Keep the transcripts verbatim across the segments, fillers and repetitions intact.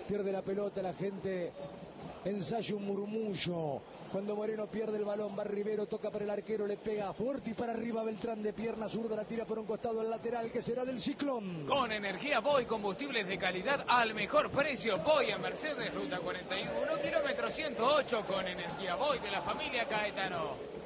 pierde la pelota, la gente ensaya un murmullo. Cuando Moreno pierde el balón, va Rivero, toca para el arquero, le pega fuerte y para arriba Beltrán de pierna zurda, la tira por un costado al lateral que será del Ciclón. Con energía Voy, combustibles de calidad al mejor precio. Voy en Mercedes, ruta cuarenta y uno, kilómetro ciento ocho, con energía Voy de la familia Caetano.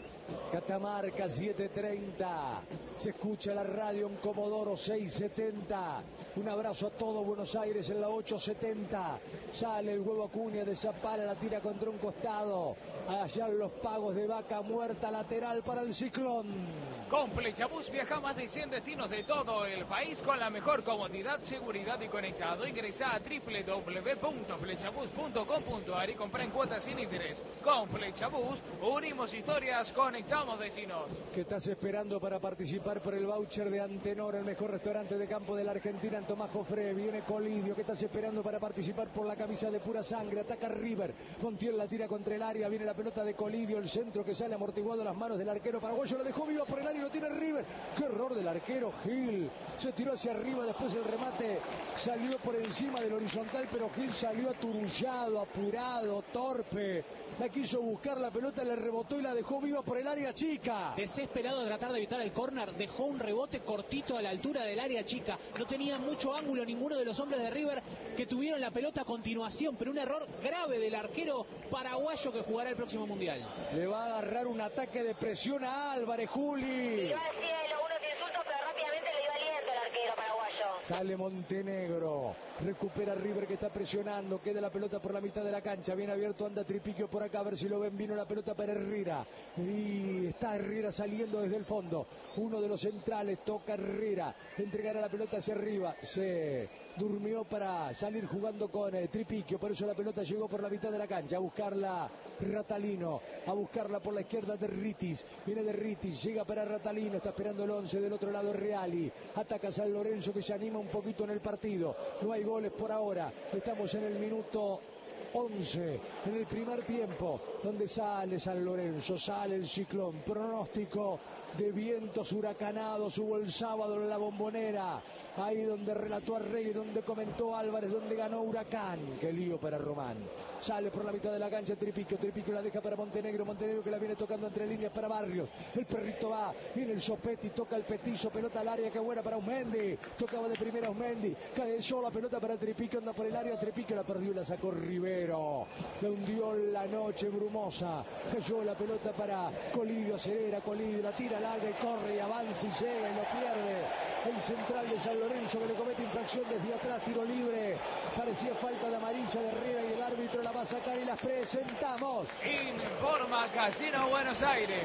Catamarca siete treinta, se escucha la radio en Comodoro seis setenta. Un abrazo a todo Buenos Aires en la ocho setenta. Sale el huevo Acuña de Zapala, la tira contra un costado. Allá en los Pagos de Vaca Muerta, lateral para el Ciclón. Con Flechabús viaja a más de cien destinos de todo el país con la mejor comodidad, seguridad y conectado. Ingresa a doble u doble u doble u punto flechabús punto com punto a r y compra en cuotas sin interés. Con Flechabús unimos historias, conectamos destinos. ¿Qué estás esperando para participar por el voucher de Antenor, el mejor restaurante de campo de la Argentina, en Tomás Jofré? Viene Colidio. ¿Qué estás esperando para participar por la camisa de pura sangre? Ataca River. Montiel la tira contra el área. Viene la pelota de Colidio. El centro que sale amortiguado a las manos del arquero paraguayo. Lo dejó viva por el área y lo tiene River. ¡Qué error del arquero! Gil se tiró hacia arriba. Después el remate salió por encima del horizontal, pero Gil salió aturullado, apurado, torpe. La quiso buscar la pelota, le rebotó y la dejó viva por el área chica. Desesperado de tratar de evitar el córner, dejó un rebote cortito a la altura del área chica. No tenía mucho ángulo ninguno de los hombres de River que tuvieron la pelota a continuación, pero un error grave del arquero paraguayo que jugará el próximo Mundial. Le va a agarrar un ataque de presión a Álvarez, Juli. Tiró al cielo unos insultos, pero rápidamente le dio aliento al arquero paraguayo. Sale Montenegro, recupera River que está presionando, queda la pelota por la mitad de la cancha, bien abierto, anda Tripiquio por acá, a ver si lo ven, vino la pelota para Herrera, y está Herrera saliendo desde el fondo, uno de los centrales, toca Herrera, entregará la pelota hacia arriba, se durmió para salir jugando con eh, Tripiquio, por eso la pelota llegó por la mitad de la cancha, a buscarla Ratalino, a buscarla por la izquierda de Ritis, viene de Ritis, llega para Ratalino, está esperando el once, del otro lado Reali, ataca San Lorenzo que se anima un poquito en el partido, no hay goles por ahora, estamos en el minuto once, en el primer tiempo, donde sale San Lorenzo, sale el Ciclón, pronóstico de vientos huracanados hubo el sábado en la Bombonera, ahí donde relató Arregui, donde comentó Álvarez, donde ganó Huracán. Qué lío para Román. Sale por la mitad de la cancha Tripiquio, Tripiquio la deja para Montenegro, Montenegro que la viene tocando entre líneas para Barrios, el perrito va, viene el Sopetti, toca el petizo, pelota al área, qué buena para Osmendi, tocaba de primera Osmendi, cae sola, pelota para Tripiquio, anda por el área, Tripiquio la perdió y la sacó Rivero, la hundió la noche brumosa, cayó la pelota para Colidio, acelera Colidio, la tira larga y corre y avanza y llega y lo pierde el central de San Lorenzo que le comete infracción desde atrás, tiro libre, parecía falta de amarilla de Herrera y el árbitro la va a sacar y la presentamos. Informa Casino Buenos Aires.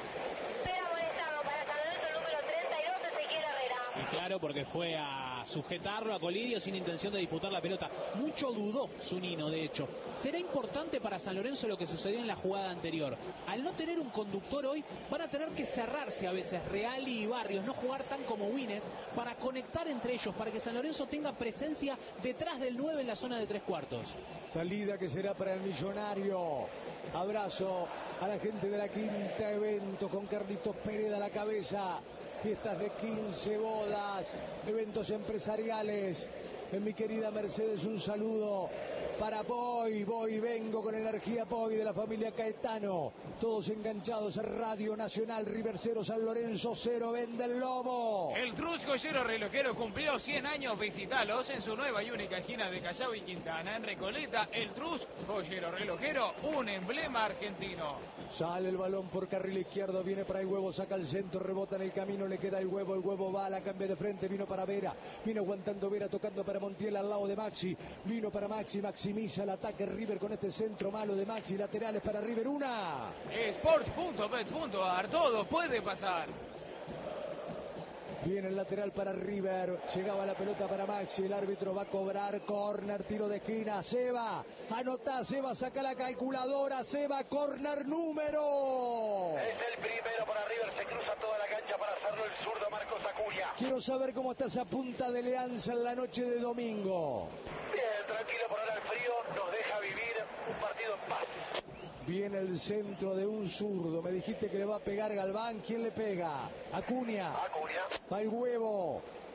Claro, porque fue a sujetarlo a Colidio sin intención de disputar la pelota. Mucho dudó Zunino, de hecho. Será importante para San Lorenzo lo que sucedió en la jugada anterior. Al no tener un conductor hoy, van a tener que cerrarse a veces Reali y Barrios, no jugar tan como Wines, para conectar entre ellos, para que San Lorenzo tenga presencia detrás del nueve en la zona de tres cuartos. Salida que será para el Millonario. Abrazo a la gente de la Quinta Evento con Carlitos Pereda a la cabeza. Fiestas de quince, bodas, eventos empresariales. En mi querida Mercedes, un saludo para Boy, Boy, vengo con energía Boy de la familia Caetano. Todos enganchados a Radio Nacional, River cero, San Lorenzo cero, vende el lomo. El Trus Joyero Relojero cumplió cien años, visitalos en su nueva y única esquina de Callao y Quintana, en Recoleta. El Trus Joyero Relojero, un emblema argentino. Sale el balón por carril izquierdo, viene para el huevo, saca el centro, rebota en el camino, le queda el huevo, el huevo va, la cambia de frente, vino para Vera, vino aguantando Vera, tocando para Montiel al lado de Maxi, vino para Maxi, maximiza el ataque River con este centro malo de Maxi, laterales para River, una. Sports punto bet punto a r, todo puede pasar. Viene el lateral para River, llegaba la pelota para Maxi, el árbitro va a cobrar córner, tiro de esquina, Seba, anota Seba, saca la calculadora, Seba, córner número. Es el primero para River, se cruza toda la cancha para hacerlo el zurdo Marcos Acuña. Quiero saber cómo está esa punta de Leanza en la noche de domingo. Bien, tranquilo, por ahora el frío nos deja vivir un partido en paz. Viene el centro de un zurdo. Me dijiste que le va a pegar Galván. ¿Quién le pega? Acuña. Acuña. Va el huevo.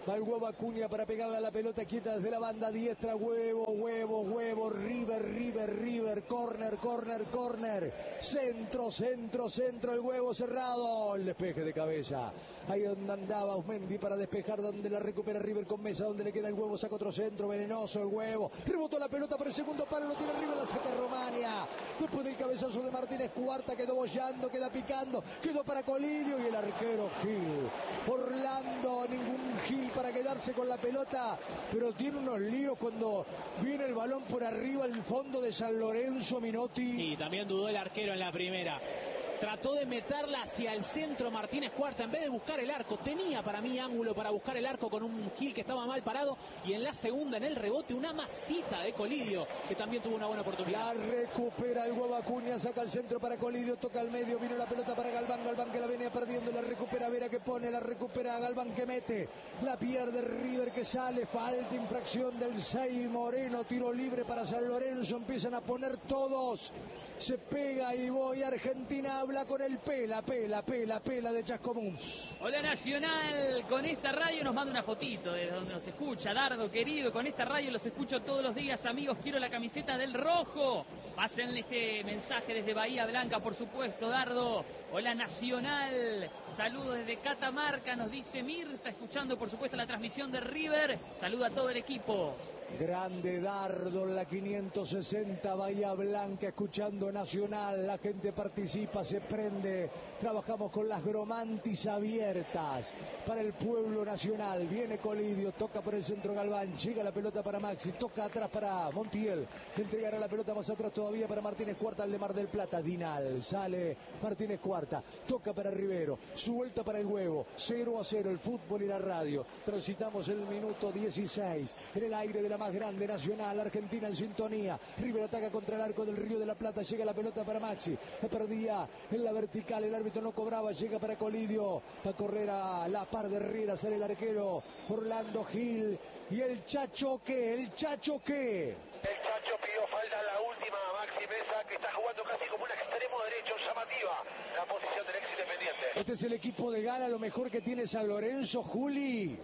Va el huevo Acuña para pegarle a la pelota quieta desde la banda diestra. Huevo, huevo, huevo. River, River, River. Corner, corner, corner. Centro, centro, centro. El huevo cerrado. El despeje de cabeza. Ahí donde andaba Osmendi para despejar, donde la recupera River con Mesa, donde le queda el huevo, saca otro centro, venenoso el huevo, rebotó la pelota por el segundo palo, lo tiene River, la saca Romania, después del cabezazo de Martínez Cuarta, quedó bollando, queda picando, quedó para Colidio y el arquero Gil, Orlando, ningún Gil para quedarse con la pelota, pero tiene unos líos cuando viene el balón por arriba, el fondo de San Lorenzo, Minotti. Sí, también dudó el arquero en la primera. Trató de meterla hacia el centro Martínez Cuarta en vez de buscar el arco. Tenía para mí ángulo para buscar el arco con un Gil que estaba mal parado. Y en la segunda, en el rebote, una masita de Colidio que también tuvo una buena oportunidad. La recupera el huevo Acuña, saca el centro para Colidio, toca al medio, vino la pelota para Galván. Galván que la venía perdiendo, la recupera Vera que pone, la recupera Galván que mete. La pierde River que sale, falta, infracción del seis Moreno, tiro libre para San Lorenzo. Empiezan a poner todos. Se pega y voy Argentina, habla con el Pela, Pela, Pela, Pela de Chascomús. Hola Nacional, con esta radio nos manda una fotito desde donde nos escucha. Dardo, querido, con esta radio los escucho todos los días, amigos, quiero la camiseta del rojo. Pasen este mensaje desde Bahía Blanca, por supuesto, Dardo. Hola Nacional, saludos desde Catamarca, nos dice Mirta, escuchando por supuesto la transmisión de River. Saluda a todo el equipo. Grande Dardo en la quinientos sesenta, Bahía Blanca, escuchando Nacional, la gente participa, se prende, trabajamos con las gromantis abiertas para el pueblo nacional, viene Colidio, toca por el centro Galván, llega la pelota para Maxi, toca atrás para Montiel, entregará la pelota más atrás todavía para Martínez Cuarta, al de Mar del Plata, Dinal, sale Martínez Cuarta, toca para Rivero, suelta para el huevo, cero a cero el fútbol y la radio, transitamos el minuto dieciséis, en el aire de la más grande Nacional, Argentina en sintonía, River ataca contra el arco del Río de la Plata, llega la pelota para Maxi, la perdía en la vertical, el árbitro no cobraba, llega para Colidio, va a correr a la par de Herrera, sale el arquero Orlando Gil, y el Chacho ¿qué? ¿El Chacho qué? El Chacho pidió falta en la última a Maxi Mesa, que está jugando casi como un extremo derecho, llamativa la posición del ex Independiente. Este es el equipo de gala, lo mejor que tiene San Lorenzo, Juli.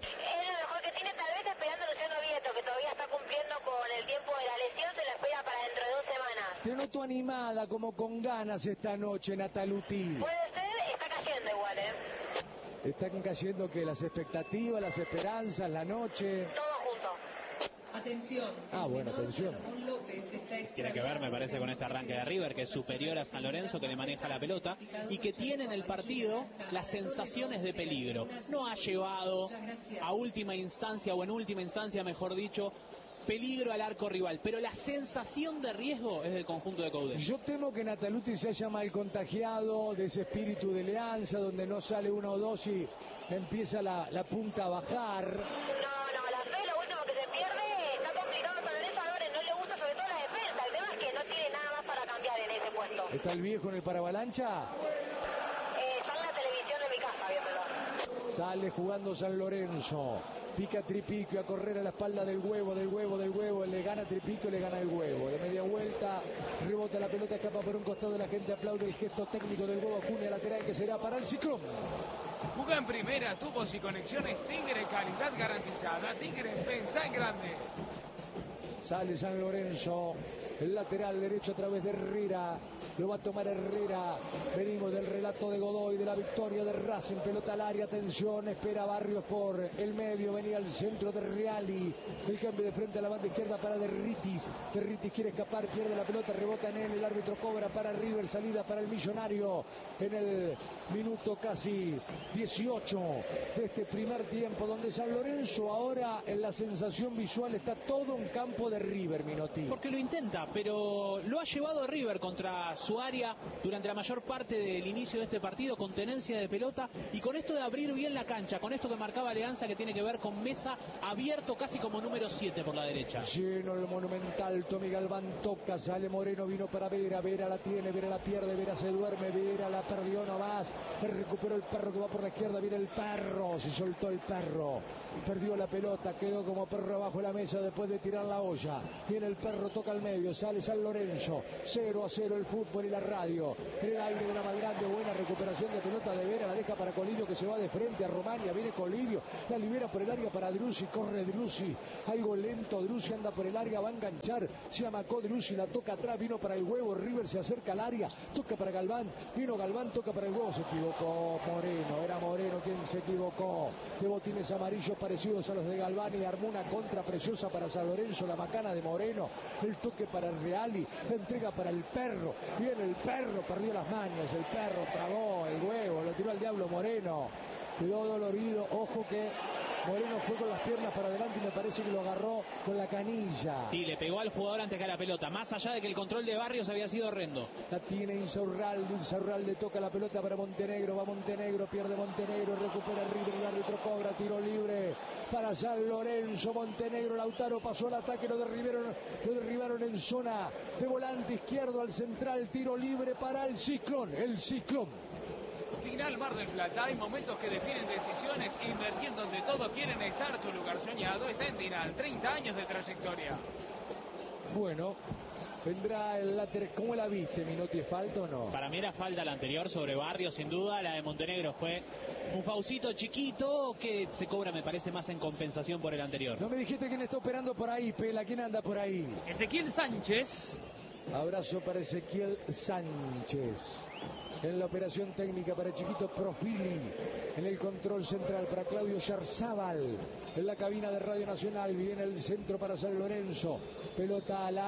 El tiempo de la lesión se la espera para dentro de dos semanas. Te noto animada, como con ganas esta noche, Nataluti. Puede ser, está cayendo igual, ¿eh? Están cayendo que las expectativas, las esperanzas, la noche. Todo junto. Atención. Ah, bueno, atención. Tiene que ver, me parece, con este arranque de River, que es superior a San Lorenzo, que le maneja la pelota y que tiene en el partido las sensaciones de peligro. No ha llevado a última instancia, o en última instancia, mejor dicho, peligro al arco rival, pero la sensación de riesgo es del conjunto de Coudet. Yo temo que Nataluti se haya mal contagiado de ese espíritu de alianza, donde no sale uno o dos y empieza la, la punta a bajar. No, no, la fe, lo último que se pierde, está complicado para Lorenzo Álvarez, no le gusta sobre todo la defensa, el tema es que no tiene nada más para cambiar en ese puesto. ¿Está el viejo en el paravalancha? Eh, está en la televisión de mi casa, viéndolo. Sale jugando San Lorenzo. Pica Tripiquio a correr a la espalda del huevo, del huevo, del huevo. Le gana Tripiquio, le gana el huevo. De media vuelta, rebota la pelota, escapa por un costado. La gente aplaude el gesto técnico del huevo Acuña, lateral que será para el Ciclón. Jugá en primera, tubos y conexiones Tigre, calidad garantizada. Tigre, pensá en grande. Sale San Lorenzo, el lateral derecho a través de Herrera. Lo va a tomar Herrera. Venimos del relato de Godoy, de la victoria de Racing. Pelota al área, atención, espera Barrios por el medio. Venía al centro de Reali. El cambio de frente a la banda izquierda para Derritis. Derritis quiere escapar, pierde la pelota, rebota en él. El árbitro cobra para River, salida para el Millonario. En el minuto casi dieciocho de este primer tiempo, donde San Lorenzo ahora en la sensación visual está todo un campo de River, Minotti. Porque lo intenta, pero lo ha llevado River contra su área durante la mayor parte del inicio de este partido, con tenencia de pelota y con esto de abrir bien la cancha, con esto que marcaba Alianza, que tiene que ver con Mesa abierto casi como número siete por la derecha. Lleno el Monumental, Tommy Galván toca, sale Moreno, vino para Vera, Vera la tiene, Vera la pierde, Vera se duerme, Vera la perdió nomás, recuperó el perro que va por la izquierda, viene el perro, se soltó el perro, perdió la pelota, quedó como perro abajo de la mesa después de tirar la olla, viene el perro, toca al medio, sale San Lorenzo, cero a cero el fútbol fútbol y la radio. En el aire de la más grande, buena recuperación de pelota de Vera, la deja para Colidio que se va de frente a Romania, viene Colidio, la libera por el área para Driussi, corre Driussi, algo lento, Driussi anda por el área, va a enganchar, se amacó Driussi, la toca atrás, vino para el huevo, River se acerca al área, toca para Galván, vino Galván, toca para el huevo, se equivocó Moreno, era Moreno quien se equivocó, de botines amarillos parecidos a los de Galván y armó una contra preciosa para San Lorenzo, la macana de Moreno, el toque para el Reali, la entrega para el perro, viene el perro, perdió las mañas, el perro tragó el huevo, lo tiró al diablo Moreno, quedó dolorido, ojo que Moreno fue con las piernas para adelante y me parece que lo agarró con la canilla. Sí, le pegó al jugador antes que a la pelota, más allá de que el control de Barrios había sido horrendo. La tiene Insaurralde, Insaurralde toca la pelota para Montenegro, va Montenegro, pierde Montenegro, recupera River, el árbitro cobra, tiro libre para San Lorenzo, Montenegro, Lautaro pasó al ataque, lo derribaron, lo derribaron en zona de volante izquierdo al central, tiro libre para el Ciclón, el Ciclón. Final Mar del Plata, hay momentos que definen decisiones, invertir donde todos quieren estar, tu lugar soñado está en Dinal, treinta años de trayectoria. Bueno, vendrá el lateral, ¿cómo la viste, Minotti? ¿Es falta o no? Para mí era falta la anterior sobre Barrios, sin duda, la de Montenegro fue un faucito chiquito que se cobra, me parece, más en compensación por el anterior. No me dijiste quién está operando por ahí, Pela, ¿quién anda por ahí? Ezequiel Sánchez. Abrazo para Ezequiel Sánchez. En la operación técnica para Chiquito Profili. En el control central para Claudio Yarzábal. En la cabina de Radio Nacional viene el centro para San Lorenzo. Pelota al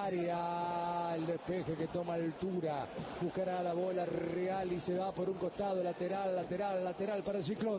área. El despeje que toma altura. Buscará la bola Real y se va por un costado. Lateral, lateral, lateral para el Ciclón.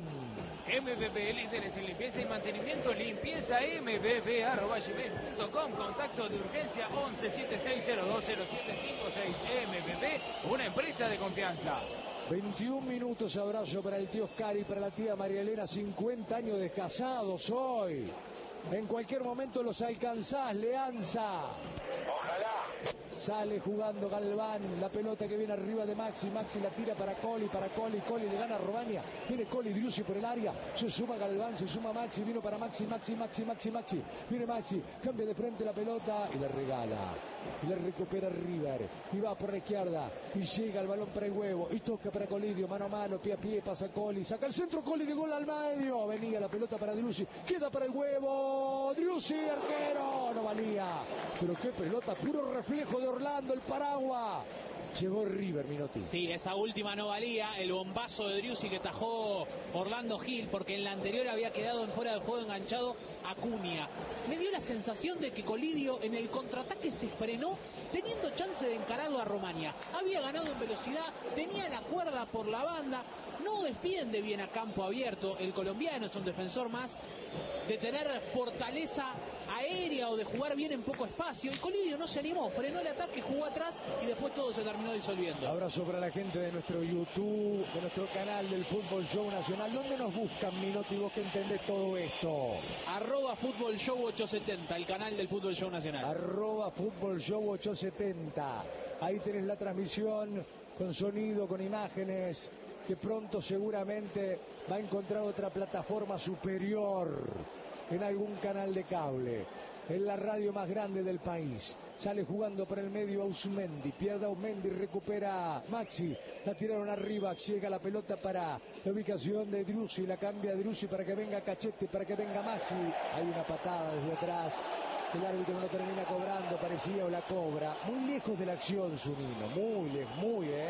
M B B, líderes en limpieza y mantenimiento. Limpieza M B B arroba gmail punto com. Contacto de urgencia once setenta y seis cero dos cero siete cinco seis. M B B, una empresa de confianza. veintiún minutos, abrazo para el tío Oscar y para la tía María Elena, cincuenta años de casados hoy. En cualquier momento los alcanzás, Leanza. Ojalá. Sale jugando Galván, la pelota que viene arriba de Maxi, Maxi la tira para Coli, para Coli, Coli le gana a Romania, viene Coli, Driussi por el área, se suma Galván, se suma Maxi, vino para Maxi, Maxi, Maxi, Maxi, Maxi, viene Maxi, cambia de frente la pelota y la regala, y la recupera River, y va por la izquierda, y llega el balón para el huevo, y toca para Colidio, mano a mano, pie a pie, pasa Coli, saca el centro, Coli de gol al medio, venía la pelota para Driussi, queda para el huevo, Driussi, arquero, no valía, pero qué pelota, puro reflejo de Orlando, el Paragua. Llegó River, Minotti. Sí, esa última no valía, el bombazo de Driussi que tajó Orlando Gil, porque en la anterior había quedado en fuera del juego enganchado Acuña. Me dio la sensación de que Colidio en el contraataque se frenó, teniendo chance de encararlo a Romania. Había ganado en velocidad, tenía la cuerda por la banda, no defiende bien a campo abierto. El colombiano es un defensor más de tener fortaleza aérea o de jugar bien en poco espacio, y Colidio no se animó, frenó el ataque, jugó atrás y después todo se terminó disolviendo. Abrazo para la gente de nuestro YouTube, de nuestro canal del Fútbol Show Nacional. ¿Dónde nos buscan, Minotti, vos que entendés todo esto? Arroba Fútbol Show ochocientos setenta, el canal del Fútbol Show Nacional. Arroba Fútbol Show ochocientos setenta. Ahí tenés la transmisión con sonido, con imágenes, que pronto seguramente va a encontrar otra plataforma superior en algún canal de cable, en la radio más grande del país. Sale jugando por el medio Ausmendi, pierde Ausmendi, recupera Maxi, la tiraron arriba, llega la pelota para la ubicación de Driussi, la cambia Driussi para que venga Cachete, para que venga Maxi, hay una patada desde atrás, el árbitro no termina cobrando, parecía o la cobra, muy lejos de la acción Zunino, muy lejos, muy, eh.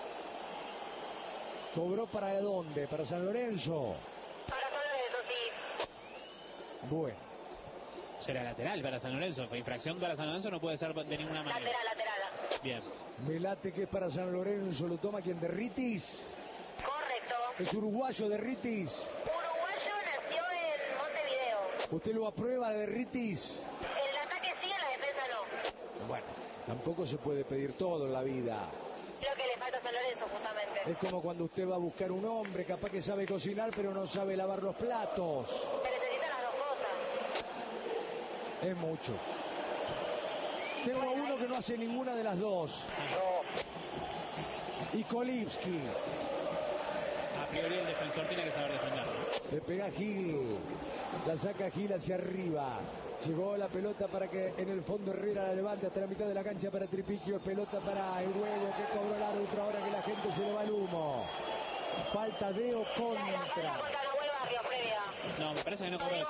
¿Cobró para dónde? ¿Para San Lorenzo? Para San Lorenzo, sí. Bueno. Será lateral para San Lorenzo. Infracción para San Lorenzo no puede ser de ninguna manera. Lateral, lateral. Bien. Me late que es para San Lorenzo. ¿Lo toma quien? ¿Derritis? Correcto. ¿Es uruguayo Derritis? Uruguayo nació en Montevideo. ¿Usted lo aprueba Derritis? El ataque sí, en la defensa no. Bueno, tampoco se puede pedir todo en la vida. Lo que le falta a San Lorenzo, justamente. Es como cuando usted va a buscar un hombre, capaz que sabe cocinar, pero no sabe lavar los platos. Se necesitan las dos cosas. Es mucho. Tengo a uno que no hace ninguna de las dos. Y Kolivsky. priori el defensor tiene que saber defender, ¿no? Le pega Gil, la saca Gil hacia arriba. Llegó la pelota para que en el fondo Herrera la levante hasta la mitad de la cancha para Tripiquio. Pelota para el huevo que cobró el árbitro ahora que la gente se le va el humo. Falta de o contra. No, me parece que no cobró eso.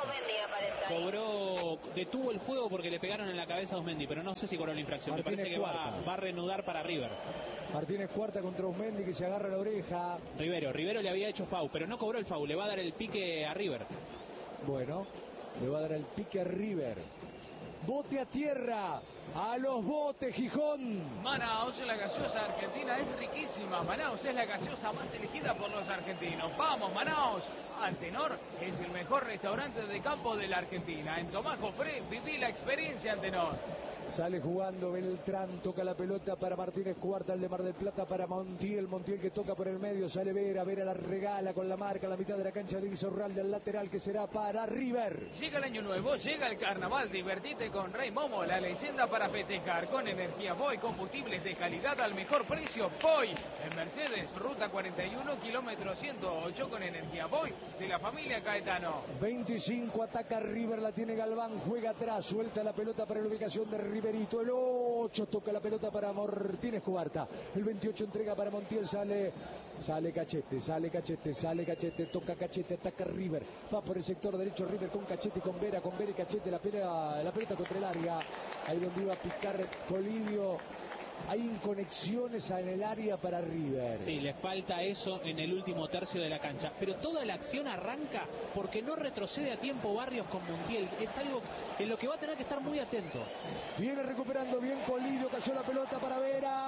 Cobró, detuvo el juego porque le pegaron en la cabeza a Osmendi, pero no sé si cobró la infracción. Martínez me parece que va, va a reanudar para River. Martínez cuarta contra Osmendi que se agarra la oreja. Rivero, Rivero le había hecho foul, pero no cobró el foul, le va a dar el pique a River. Bueno, le va a dar el pique a River. Bote a tierra, a los botes, Gijón. Manaos, la gaseosa argentina es riquísima. Manaos es la gaseosa más elegida por los argentinos. ¡Vamos, Manaos! Antenor es el mejor restaurante de campo de la Argentina. En Tomás Jofré viví la experiencia Antenor. Sale jugando Beltrán, toca la pelota para Martínez Cuarta, el de Mar del Plata para Montiel, Montiel que toca por el medio, sale Vera, Vera la regala con la marca a la mitad de la cancha de Isorralde al lateral que será para River. Llega el año nuevo, llega el carnaval, divertite con Rey Momo, la leyenda para festejar, con energía Boy, combustibles de calidad al mejor precio, Boy. En Mercedes, ruta cuarenta y uno, kilómetro ciento ocho con energía Boy, de la familia Caetano. veinticinco, ataca River, la tiene Galván, juega atrás, suelta la pelota para la ubicación de Riverito, el ocho toca la pelota para Martínez Cuarta, el veintiocho entrega para Montiel, sale, sale Cachete, sale Cachete, sale Cachete, toca Cachete, ataca River, va por el sector derecho River con Cachete y con Vera, con Vera y Cachete, la pelota, la pelota contra el área, ahí donde iba a picar Colidio. Hay inconexiones en el área para River. Sí, le falta eso en el último tercio de la cancha. Pero toda la acción arranca porque no retrocede a tiempo Barrios con Montiel. Es algo en lo que va a tener que estar muy atento. Viene recuperando bien Colidio, cayó la pelota para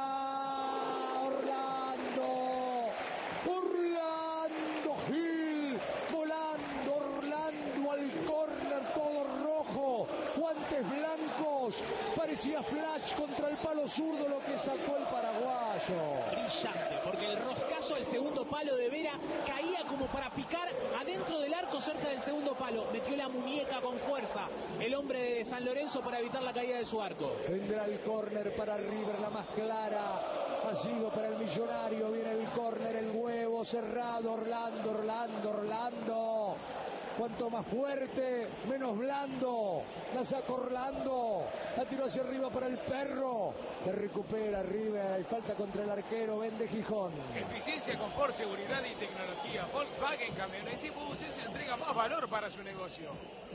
Vera. Orlando. Orlando Gil. Volando Orlando al córner, todo rojo. Guantes blancos. Parecía flash contra el palo zurdo lo que sacó el paraguayo. Brillante, porque el roscazo al segundo palo de Vera caía como para picar adentro del arco cerca del segundo palo. Metió la muñeca con fuerza el hombre de San Lorenzo para evitar la caída de su arco. Vendrá el córner para River, la más clara. Ha sido para el Millonario. Viene el córner, el huevo cerrado. Orlando, Orlando, Orlando. Cuanto más fuerte, menos blando. La sacó Orlando. La tiró hacia arriba para el perro. Que recupera River. Hay falta contra el arquero. Vende Gijón. Eficiencia, confort, seguridad y tecnología. Volkswagen Camiones y Buses entrega más valor para su negocio.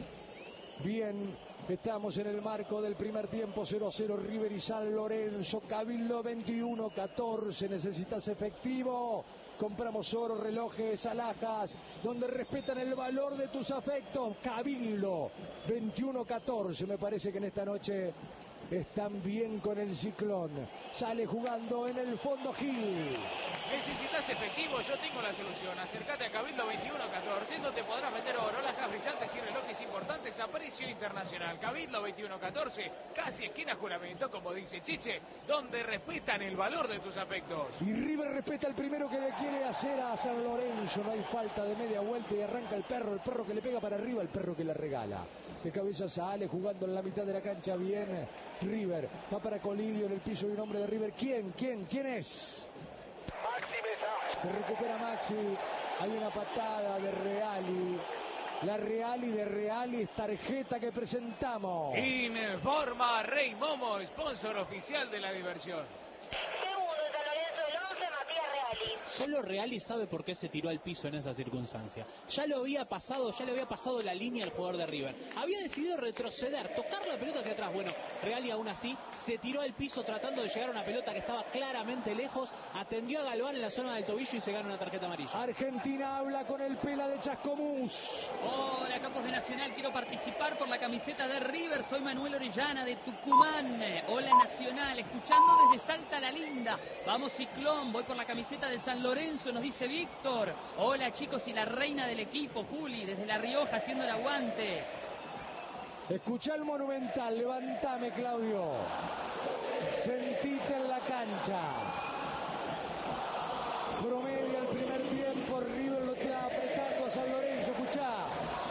Bien, estamos en el marco del primer tiempo. Cero a cero River y San Lorenzo. Cabildo veintiuno catorce. Necesitas efectivo. Compramos oro, relojes, alhajas, donde respetan el valor de tus afectos. Cabildo veintiuno catorce. Me parece que en esta noche están bien con el Ciclón. Sale jugando en el fondo Gil. Necesitas efectivo, yo tengo la solución. Acércate a Cabildo veintiuno catorce, donde podrás vender oro, alhajas brillantes y relojes importantes a precio internacional. Cabildo veintiuno catorce, casi esquina juramento, como dice Chiche, donde respetan el valor de tus afectos. Y River respeta el primero que le quiere hacer a San Lorenzo. No hay falta de media vuelta y arranca el perro. El perro que le pega para arriba, el perro que le regala. De cabeza sale jugando en la mitad de la cancha bien River. Va para Colidio en el piso de un hombre de River. ¿Quién? ¿Quién? ¿Quién es? Maxi Mesa. Se recupera Maxi. Hay una patada de Reali. La Reali de Reali es tarjeta que presentamos. Informa Rey Momo, sponsor oficial de la diversión. Segundo en San Lorenzo del once, Matías Reali. Solo Reali sabe por qué se tiró al piso en esa circunstancia. Ya lo había pasado, ya le había pasado la línea al jugador de River. Había decidido retroceder, tocar la pelota hacia atrás. Bueno, Reali aún así se tiró al piso tratando de llegar a una pelota que estaba claramente lejos. Atendió a Galván en la zona del tobillo y se gana una tarjeta amarilla. Argentina habla con el Pela de Chascomús. Hola, Campos de Nacional, quiero participar por la camiseta de River. Soy Manuel Orellana de Tucumán. Hola, Nacional, escuchando desde Salta la Linda. Vamos, Ciclón, voy por la camiseta de San Lorenzo, nos dice Víctor. Hola, chicos, y la reina del equipo, Juli, desde La Rioja, haciendo el aguante. Escuchá el Monumental, levantame, Claudio. Sentite en la cancha. Promedia el primer tiempo, River lo está apretando a San Lorenzo, escuchá.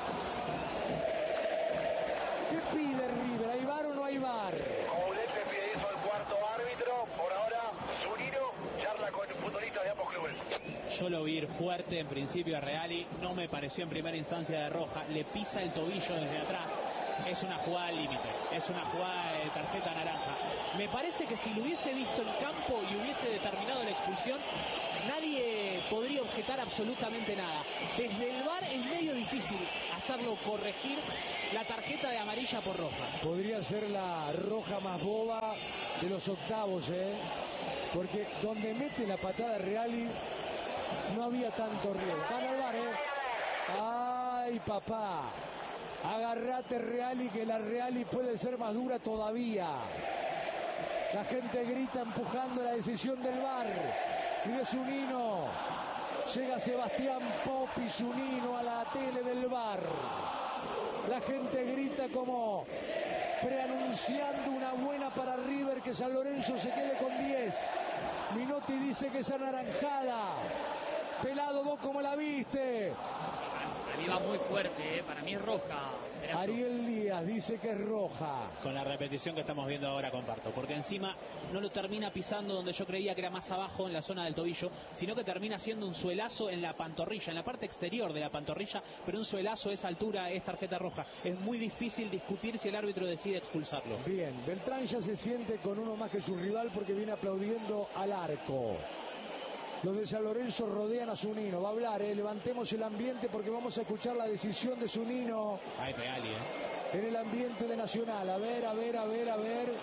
¿Qué pide River? ¿Hay VAR o no hay VAR? Coudet le pide eso al cuarto árbitro. Por ahora, Zunino charla con futbolistas de ambos clubes. Yo lo vi ir fuerte en principio a Reali, no me pareció en primera instancia de roja, le pisa el tobillo desde atrás, es una jugada al límite, es una jugada de tarjeta naranja. Me parece que si lo hubiese visto en campo y hubiese determinado la expulsión, nadie podría objetar absolutamente nada. Desde el V A R es medio difícil hacerlo corregir la tarjeta de amarilla por roja. Podría ser la roja más boba de los octavos, ¿eh? Porque donde mete la patada Reali no había tanto riesgo. Van al V A R, ¿eh? ¡Ay, papá! Agarrate Reali, que la Reali puede ser más dura todavía. La gente grita empujando la decisión del V A R y de Zunino. Llega Sebastián Popi Zunino a la tele del V A R. La gente grita como preanunciando una buena para River, que San Lorenzo se quede con diez. Minotti dice que es anaranjada. Pelado, ¿vos cómo la viste? Para mí va muy fuerte, ¿eh? Para mí es roja. Perazo. Ariel Díaz dice que es roja. Con la repetición que estamos viendo ahora comparto, porque encima no lo termina pisando donde yo creía que era más abajo en la zona del tobillo, sino que termina siendo un suelazo en la pantorrilla, en la parte exterior de la pantorrilla, pero un suelazo a esa altura es tarjeta roja. Es muy difícil discutir si el árbitro decide expulsarlo. Bien, Beltrán ya se siente con uno más que su rival porque viene aplaudiendo al arco. Los de San Lorenzo rodean a Zunino. Va a hablar, ¿eh? Levantemos el ambiente porque vamos a escuchar la decisión de Zunino. Ay, Reali, ¿eh? En el ambiente de Nacional. A ver, a ver, a ver, a ver.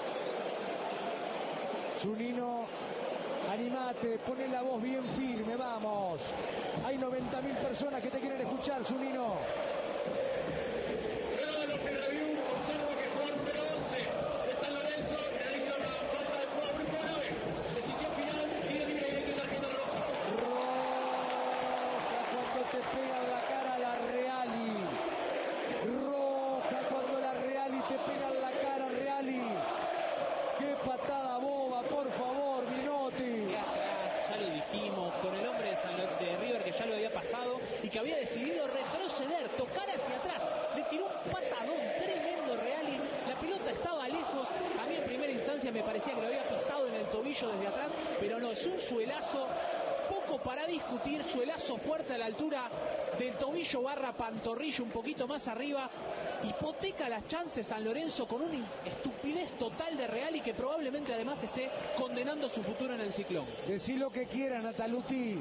Zunino, animate, poné la voz bien firme, vamos. Hay noventa mil personas que te quieren escuchar, Zunino. Y que había decidido retroceder, tocar hacia atrás, le tiró un patadón tremendo Reali, la pelota estaba lejos, a mí en primera instancia me parecía que lo había pisado en el tobillo desde atrás, pero no, es un suelazo, poco para discutir, suelazo fuerte a la altura del tobillo barra pantorrillo, un poquito más arriba, hipoteca las chances San Lorenzo con una estupidez total de Reali que probablemente además esté condenando su futuro en el Ciclón. Decí lo que quieran, Nataluti.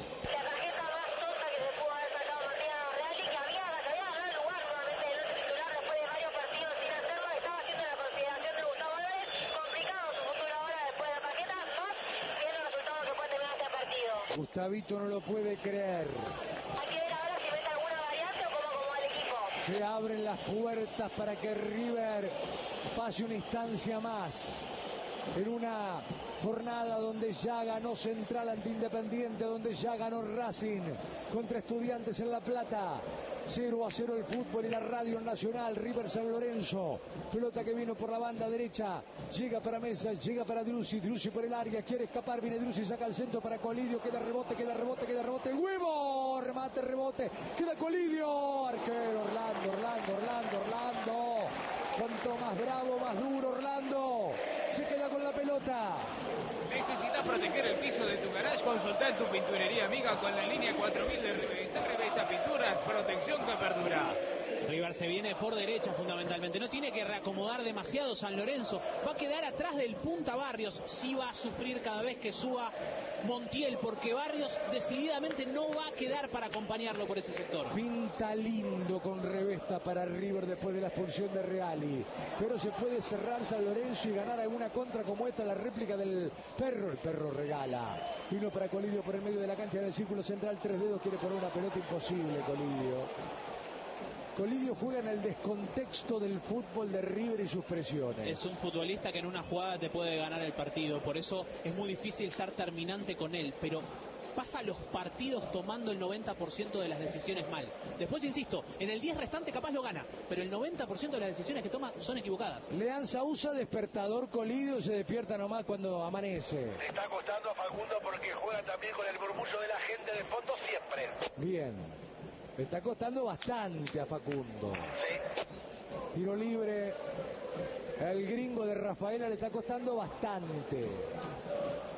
Gustavito no lo puede creer. Hay que ver ahora si mete alguna variante o cómo acomoda el equipo. Se abren las puertas para que River pase una instancia más. En una jornada donde ya ganó Central ante Independiente, donde ya ganó Racing contra Estudiantes en La Plata. cero a cero el fútbol y la radio nacional. River San Lorenzo. Pelota que vino por la banda derecha. Llega para Mesa, llega para Drussi. Drussi por el área, quiere escapar. Viene Drussi, saca el centro para Colidio. Queda rebote, queda rebote, queda rebote. ¡Huevo! Remate, rebote. Queda Colidio. Arquero Orlando, Orlando, Orlando, Orlando. Cuanto más bravo, más duro Orlando. Se queda con la pelota. ¿Necesitas proteger el piso de tu garage? Consulta en tu pinturería amiga con la línea cuatro mil de Revista. Revista Pinturas, protección que perdura. River se viene por derecha fundamentalmente, no tiene que reacomodar demasiado San Lorenzo, va a quedar atrás del punta Barrios, sí va a sufrir cada vez que suba Montiel, porque Barrios decididamente no va a quedar para acompañarlo por ese sector. Pinta lindo con Revesta para River después de la expulsión de Reali, pero se puede cerrar San Lorenzo y ganar alguna contra como esta, la réplica del Perro. El Perro regala, vino para Colidio por el medio de la cancha del círculo central, tres dedos, quiere poner una pelota, imposible Colidio. Colidio juega en el descontexto del fútbol de River y sus presiones. Es un futbolista que en una jugada te puede ganar el partido, por eso es muy difícil ser terminante con él, pero pasa los partidos tomando el noventa por ciento de las decisiones mal. Después, insisto, en el diez restante capaz lo gana, pero el noventa por ciento de las decisiones que toma son equivocadas. Leanza usa despertador Colidio, se despierta nomás cuando amanece. Le está costando a Facundo porque juega también con el murmullo de la gente de fondo siempre. Bien. Le está costando bastante a Facundo. Sí. Tiro libre. El gringo de Rafaela le está costando bastante.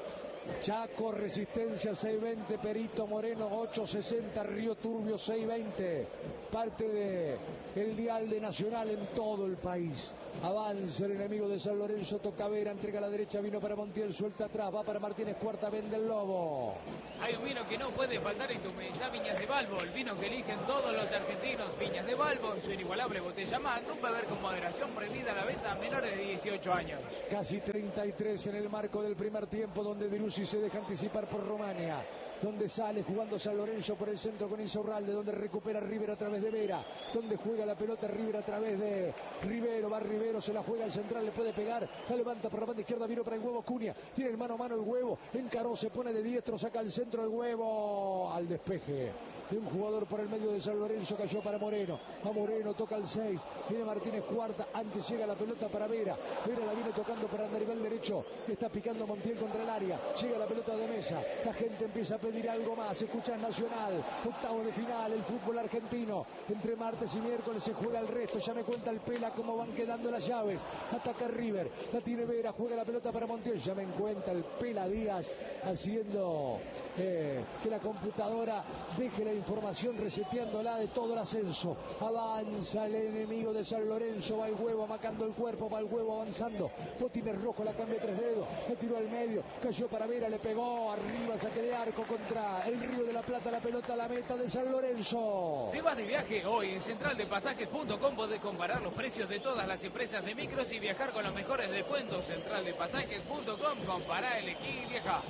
Chaco Resistencia seis veinte, Perito Moreno ocho sesenta, Río Turbio seis veinte. Parte de el dial de Nacional en todo el país. Avanza el enemigo de San Lorenzo, toca Vera, entrega a la derecha, vino para Montiel, suelta atrás, va para Martínez Cuarta, vende el Lobo. Hay un vino que no puede faltar en tu mesa, Viñas de Balbo, el vino que eligen todos los argentinos. Viñas de Balbo, en su inigualable botella Magnum, beber con moderación, prohibida la venta a menores de dieciocho años. Casi treinta y tres en el marco del primer tiempo, donde Driussi se deja anticipar por Romania, donde sale jugando San Lorenzo por el centro con Insaurralde, donde recupera River a través de Vera, donde juega la pelota River a través de Rivero, va Rivero, se la juega al central, le puede pegar, la levanta por la banda izquierda, vino para el Huevo Cunha, tiene el mano a mano el Huevo, encaró, se pone de diestro, saca al centro el Huevo, al despeje de un jugador por el medio de San Lorenzo, cayó para Moreno, a Moreno, toca el seis, viene Martínez Cuarta, antes llega la pelota para Vera, Vera la viene tocando para Andarivel derecho, que está picando Montiel contra el área, llega la pelota de Mesa, la gente empieza a pedir algo más, escucha Nacional, octavo de final, el fútbol argentino, entre martes y miércoles se juega el resto, ya me cuenta el Pela cómo van quedando las llaves, ataca River, la tiene Vera, juega la pelota para Montiel, ya me cuenta el Pela Díaz, haciendo eh, que la computadora deje la información, reseteándola de todo el ascenso. Avanza el enemigo de San Lorenzo, va el Huevo amacando el cuerpo, va el Huevo avanzando, Botines Rojo la cambia tres dedos, la tiró al medio, cayó para Vera, le pegó arriba, saque de arco contra el Río de la Plata, la pelota a la meta de San Lorenzo. Te vas de viaje hoy en central de pasajes punto com, podés comparar los precios de todas las empresas de micros y viajar con los mejores descuentos. central de pasajes punto com, compará, elegí y viaja.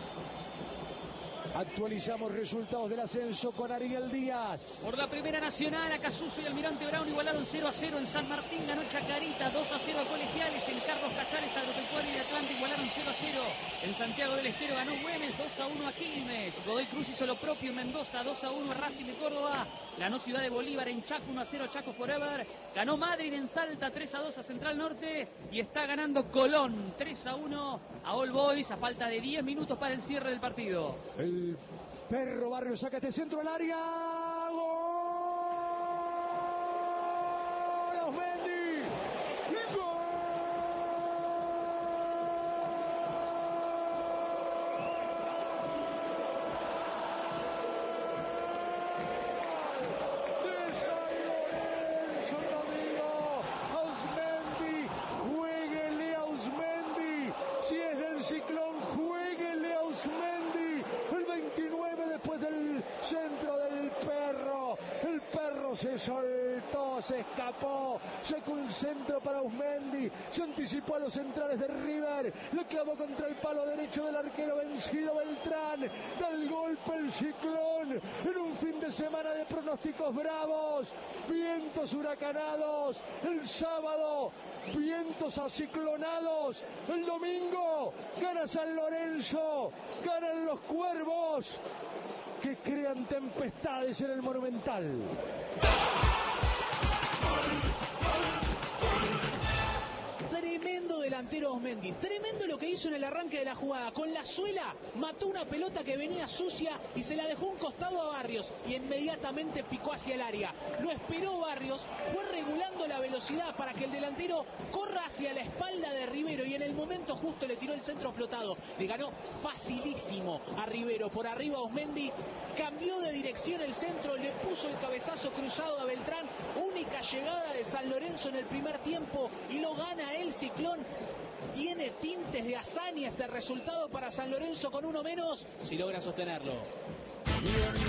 Actualizamos resultados del ascenso con Ariel Díaz. Por la Primera Nacional, Acasuso y Almirante Brown igualaron cero a cero. En San Martín ganó Chacarita dos a cero a Colegiales. En Carlos Casares, Agropecuario y Atlanta igualaron cero a cero. En Santiago del Estero ganó Güemes dos a uno a Quilmes. Godoy Cruz hizo lo propio en Mendoza, dos a uno a Racing de Córdoba. Ganó Ciudad de Bolívar en Chaco uno a cero a Chaco Forever. Ganó Madrid en Salta tres a dos a Central Norte. Y está ganando Colón tres a uno a All Boys a falta de diez minutos para el cierre del partido. El Perro Barrio saca este centro al área. ¡Gol! Osmendi. ¡Gol! De San Lorenzo, Rodrigo. Osmendi. Jueguele a Osmendi. Si es del Ciclón, jueguele a Osmendi. El veintinueve después del centro del Perro. El Perro se soltó, se escapó. Sacó un centro para Osmendi. Se anticipó a los centrales de River. Le clavó contra el palo derecho del arquero vencido Beltrán. Da el golpe el Ciclón. En un fin de semana de pronósticos bravos. Vientos huracanados. El sábado, vientos aciclonados. El domingo, gana San Lorenzo. Ganan los Cuervos, que crean tempestades en el Monumental. Tremendo delantero Osmendi, tremendo lo que hizo en el arranque de la jugada. Con la suela mató una pelota que venía sucia y se la dejó un costado a Barrios y inmediatamente picó hacia el área. Lo esperó Barrios, fue regulando la velocidad para que el delantero corra hacia la espalda de Rivero y en el momento justo le tiró el centro flotado. Le ganó facilísimo a Rivero, por arriba Osmendi, cambió de dirección el centro, le puso el cabezazo cruzado a Beltrán, única llegada de San Lorenzo en el primer tiempo y lo gana el Ciclón. Tiene tintes de hazaña este resultado para San Lorenzo con uno menos, si logra sostenerlo. Bien.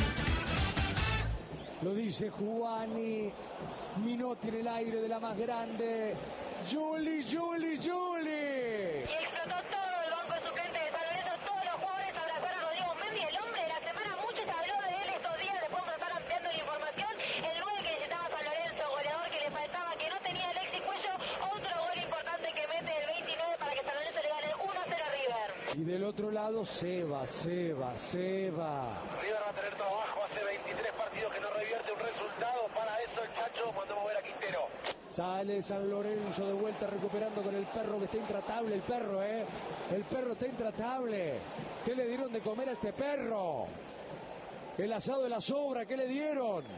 Lo dice Juani. Minotti en el aire de la más grande. Juli, Juli, Juli. Y explotó todo el banco de suplentes de San Lorenzo, todos los jugadores abrazaron a Rodrigo Osmendi, el hombre de la semana. Mucho se habló de él estos días, después vamos a estar ampliando la información. El nueve que necesitaba San Lorenzo, goleador que le faltaba, que no tenía Alexis Cuello. Otro gol importante que mete el veintinueve para que San Lorenzo le gane uno a cero a River. Y del otro lado, Seba, Seba, Seba. River va a tener trabajo, hace veintitrés partidos que no revierte un resultado. Para eso el Chacho mandó mover a Quintero. Sale San Lorenzo de vuelta recuperando con el Perro, que está intratable el Perro, ¿eh? El Perro está intratable. ¿Qué le dieron de comer a este Perro? El asado de la sobra, ¿qué le dieron?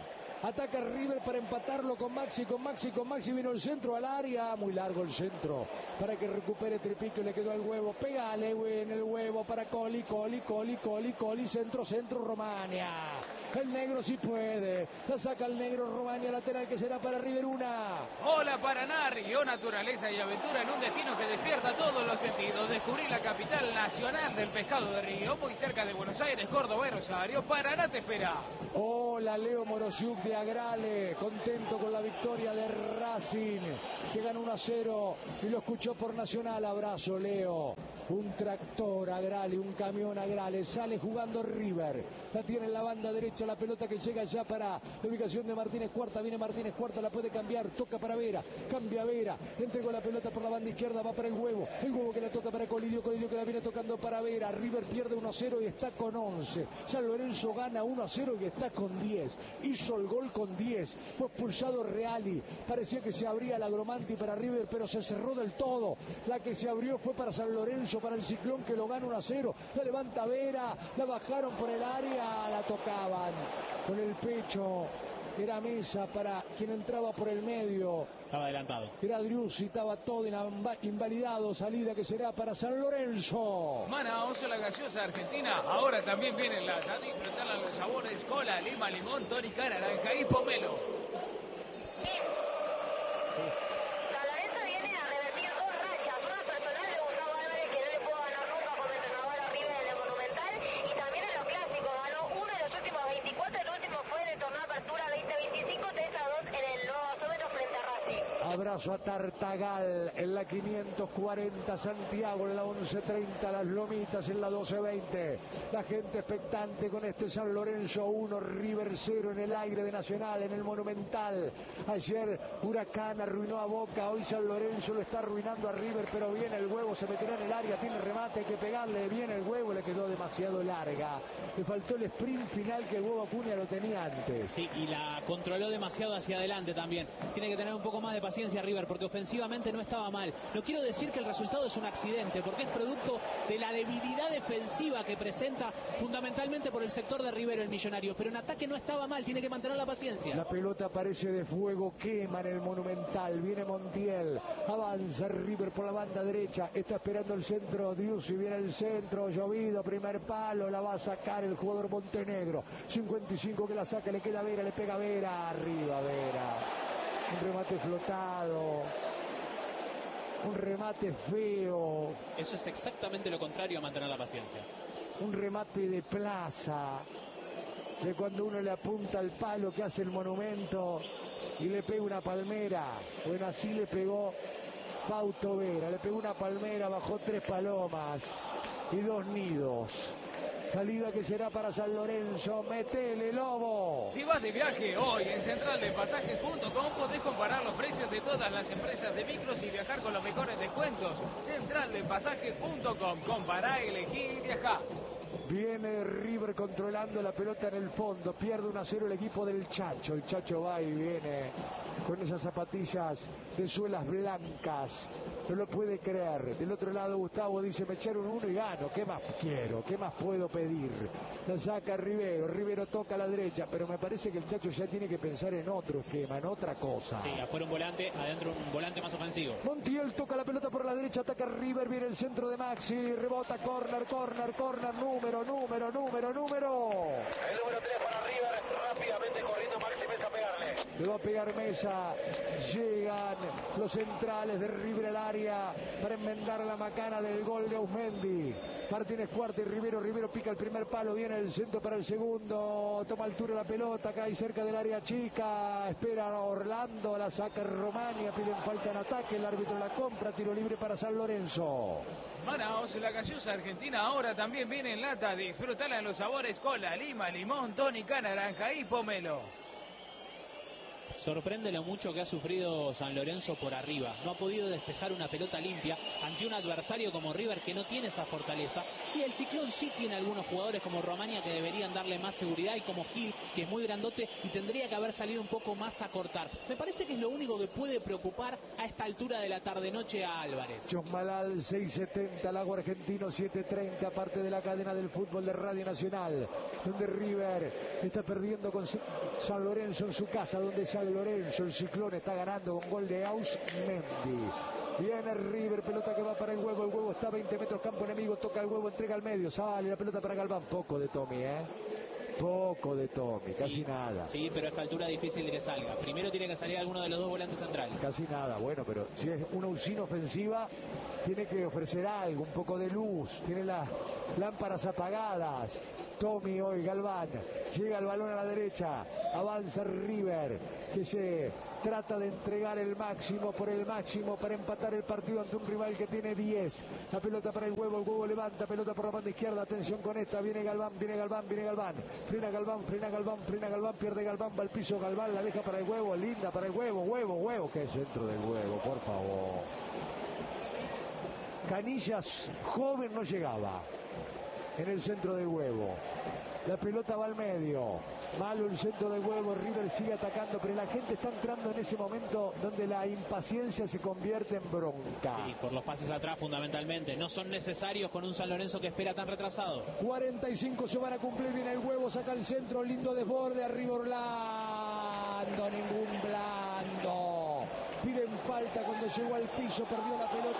Ataca River para empatarlo con Maxi, con Maxi, con Maxi. Vino el centro al área. Muy largo el centro para que recupere Tripiquio. Le quedó al huevo. Pegale en el huevo para Coli, Coli, Coli, Coli, Coli. Centro, centro, Romania. El negro sí puede. La saca el negro Romania. Lateral que será para River. Una. Hola Paraná, Río, naturaleza y aventura en un destino que despierta todos los sentidos. Descubrí la capital nacional del pescado de Río, muy cerca de Buenos Aires, Córdoba y Rosario. Paraná te espera. Hola Leo Morosiuk de Agrale, contento con la victoria de Racing, que ganó uno a cero y lo escuchó por Nacional. Abrazo Leo. Un tractor Agrale, un camión Agrale, sale jugando River, la tiene en la banda derecha, la pelota que llega ya para la ubicación de Martínez Cuarta, viene Martínez Cuarta, la puede cambiar, toca para Vera, cambia Vera, entregó la pelota por la banda izquierda, va para el huevo, el huevo que la toca para Colidio, Colidio que la viene tocando para Vera. River pierde uno a cero y está con once, San Lorenzo gana uno a cero y está con diez, hizo el gol con diez, fue expulsado Reali, parecía que se abría la Agromanti para River, pero se cerró del todo, la que se abrió fue para San Lorenzo, para el Ciclón que lo gana uno a cero, la levanta Vera, la bajaron por el área, la tocaban con el pecho, era Mesa para quien entraba por el medio, estaba adelantado, era Driussi, estaba todo invalidado, salida que será para San Lorenzo. Manaos, la gaseosa argentina, ahora también viene en lata, disfrutarla los sabores cola, lima, limón, tónica, naranja y pomelo. Abrazo a Tartagal en la quinientos cuarenta, Santiago en la once treinta, Las Lomitas en la doce veinte. La gente expectante con este San Lorenzo uno, River cero en el aire de Nacional, en el Monumental. Ayer Huracán arruinó a Boca, hoy San Lorenzo lo está arruinando a River, pero viene el huevo, se meterá en el área, tiene remate, hay que pegarle, viene el huevo, le quedó demasiado larga. Le faltó el sprint final que el huevo Acuña lo tenía antes. Sí, y la controló demasiado hacia adelante también. Tiene que tener un poco más de paciencia River, porque ofensivamente no estaba mal. No quiero decir que el resultado es un accidente, porque es producto de la debilidad defensiva que presenta fundamentalmente por el sector de River el Millonario, pero en ataque no estaba mal, tiene que mantener la paciencia. La pelota parece de fuego, quema en el Monumental, viene Montiel, avanza River por la banda derecha, está esperando el centro, Driussi, viene el centro, llovido, primer palo, la va a sacar el jugador Montenegro, cincuenta y cinco que la saca, le queda Vera, le pega Vera, arriba Vera. Un remate flotado, un remate feo. Eso es exactamente lo contrario a mantener la paciencia. Un remate de plaza, de cuando uno le apunta al palo que hace el Monumento y le pega una palmera. Bueno, así le pegó Fausto Vera, le pegó una palmera, bajó tres palomas y dos nidos. Salida que será para San Lorenzo, metele Lobo. Si vas de viaje hoy en central de pasajes punto com podés comparar los precios de todas las empresas de micros y viajar con los mejores descuentos. central de pasajes punto com, compará, elegí y viajá. Viene River controlando la pelota en el fondo, pierde uno a cero el equipo del Chacho. El Chacho va y viene con esas zapatillas de suelas blancas, no lo puede creer. Del otro lado Gustavo dice, me echaron uno y gano, ¿qué más quiero? ¿Qué más puedo pedir? La saca Rivero, Rivero toca a la derecha, pero me parece que el Chacho ya tiene que pensar en otro esquema, en otra cosa. Sí, afuera un volante, adentro un volante más ofensivo. Montiel toca la pelota por la derecha, ataca River, viene el centro de Maxi, rebota, corner, corner, corner, número, número, número, número. El número tres para River, rápidamente corriendo Maxi Mesa a pegarle. Le va a pegar Mesa, llegan los centrales de River al área para enmendar la macana del gol de Ausmendi. Martínez Cuarta y Rivero, Rivero pica el primer palo, viene el centro para el segundo, toma altura la pelota, cae cerca del área chica, espera a Orlando, la saca Romania, piden falta en ataque, el árbitro la compra, tiro libre para San Lorenzo. Manaos, la gaseosa argentina ahora también viene en lata, disfrutala en los sabores cola, lima, limón, tónica, naranja y pomelo. Sorprende lo mucho que ha sufrido San Lorenzo por arriba. No ha podido despejar una pelota limpia ante un adversario como River que no tiene esa fortaleza. Y el Ciclón sí tiene algunos jugadores como Romania que deberían darle más seguridad y como Gil, que es muy grandote y tendría que haber salido un poco más a cortar. Me parece que es lo único que puede preocupar a esta altura de la tarde-noche a Álvarez. Chosmalal seis setenta, Lago Argentino siete treinta, parte de la cadena del fútbol de Radio Nacional, donde River está perdiendo con San Lorenzo en su casa, donde San Lorenzo, el Ciclón, está ganando con gol de Ausmendi. Viene River, pelota que va para el Huevo, el Huevo está a veinte metros, campo enemigo, toca el Huevo, entrega al medio, sale la pelota para Galván, poco de Tommy, ¿eh? Poco de Tommy, casi sí, nada. Sí, pero a esta altura es difícil que salga. Primero tiene que salir alguno de los dos volantes centrales. Casi nada, bueno, pero si es una usina ofensiva, tiene que ofrecer algo, un poco de luz, tiene las lámparas apagadas. Tommy hoy, Galván, llega el balón a la derecha, avanza River, que se trata de entregar el máximo por el máximo para empatar el partido ante un rival que tiene diez. La pelota para el Huevo, el Huevo levanta, pelota por la banda izquierda, atención con esta, viene Galván, viene Galván, viene Galván, frena Galván, frena Galván, frena Galván, pierde Galván, va al piso Galván, la deja para el Huevo, linda para el Huevo, Huevo, Huevo, que es centro del Huevo, por favor. Canillas, joven, no llegaba en el centro del Huevo. La pelota va al medio, malo el centro del Huevo, River sigue atacando, pero la gente está entrando en ese momento donde la impaciencia se convierte en bronca. Sí, por los pases atrás fundamentalmente, no son necesarios con un San Lorenzo que espera tan retrasado. cuarenta y cinco se van a cumplir, viene el Huevo, saca el centro, lindo desborde, arriba Orlando, ningún blando. Piden falta cuando llegó al piso, perdió la pelota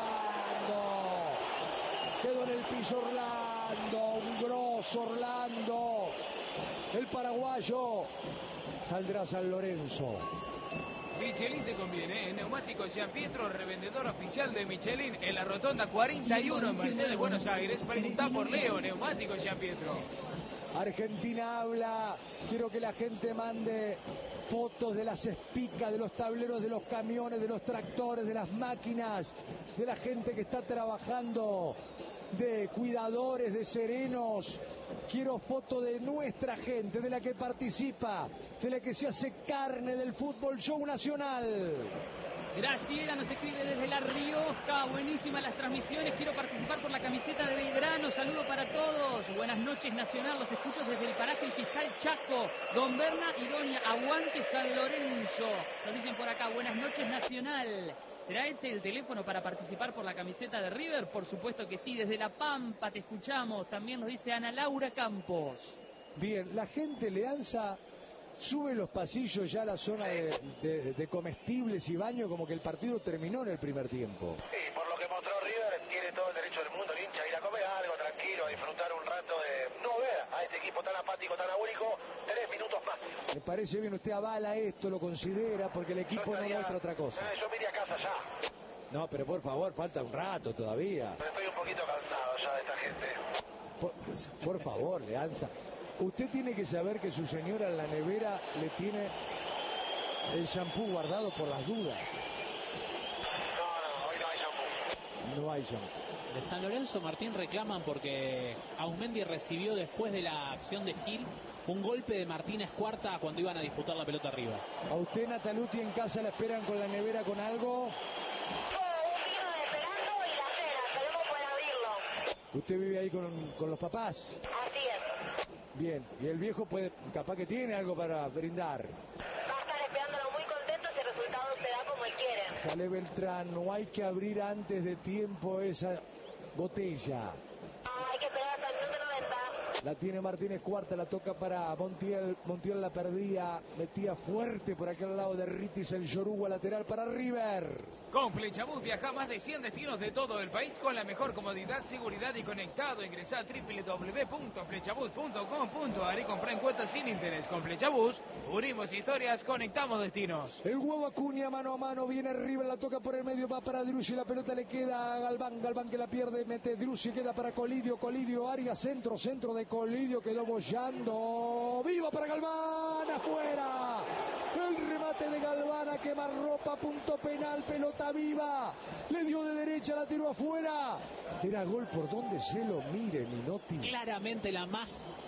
Orlando. Quedó en el piso Orlando, un grosso Orlando, el paraguayo, saldrá San Lorenzo. Michelin te conviene, ¿eh? Neumáticos Gian Pietro, revendedor oficial de Michelin en la rotonda cuarenta y uno en Mercedes, Buenos Aires. Pregunta por Leo, Neumáticos Gian Pietro. Argentina habla, quiero que la gente mande fotos de las espicas, de los tableros, de los camiones, de los tractores, de las máquinas, de la gente que está trabajando, de cuidadores, de serenos. Quiero foto de nuestra gente, de la que participa, de la que se hace carne del fútbol show nacional. Graciela nos escribe desde La Rioja, buenísimas las transmisiones, quiero participar por la camiseta de Belgrano, saludo para todos, buenas noches Nacional, los escucho desde el paraje El Fiscal Chaco, Don Berna y Doña Aguante San Lorenzo, nos dicen por acá, buenas noches Nacional. ¿Será este el teléfono para participar por la camiseta de River? Por supuesto que sí, desde La Pampa te escuchamos, también nos dice Ana Laura Campos. Bien, la gente Leanza sube los pasillos ya a la zona de, de, de comestibles y baño como que el partido terminó en el primer tiempo. Sí, por lo que mostró River, tiene todo el derecho del mundo el hincha a ir a comer algo tranquilo, a disfrutar un rato de no ver a este equipo tan apático, tan agónico, tres minutos más. Me parece bien, usted avala esto, lo considera, porque el equipo no muestra otra cosa. Eh, yo me iría a casa ya. No, pero por favor, falta un rato todavía. Pero estoy un poquito cansado ya de esta gente. Por, por favor, Leanza. Usted tiene que saber que su señora en la nevera le tiene el shampoo guardado por las dudas. No, no, hoy no hay shampoo. No hay shampoo. De San Lorenzo, Martín, reclaman porque Ausmendi recibió después de la acción de Gil un golpe de Martínez Cuarta cuando iban a disputar la pelota arriba. ¿A usted, Nataluti, en casa la esperan con la nevera con algo? Yo, un vino de esperando y la cena, esperemos poder abrirlo. ¿Usted vive ahí con, con los papás? Así es. Bien, y el viejo puede, capaz que tiene algo para brindar. Va a estar esperándolo muy contento si el resultado se da como él quiere. Sale Beltrán, no hay que abrir antes de tiempo esa botella. No, hay que esperar hasta el minuto noventa. La tiene Martínez Cuarta, la toca para Montiel. Montiel la perdía, metía fuerte por aquel lado de Ritis, el Yoruba lateral para River. Con Flechabús viaja a más de cien destinos de todo el país con la mejor comodidad, seguridad y conectado. Ingresá a doble u doble u doble u punto flechabús punto com punto a r y comprá en cuotas sin interés. Con Flechabús, unimos historias, conectamos destinos. El Huevo Acuña mano a mano, viene River, la toca por el medio, va para Drussi, la pelota le queda a Galván, Galván que la pierde, mete Drussi, queda para Colidio, Colidio, área, centro, centro de Colidio, quedó bollando, viva para Galván, afuera, el remate de Galván a quemarropa, punto penal, pelota viva, le dio de derecha, la tiró afuera, era gol por donde se lo mire, Minotti. Claramente la más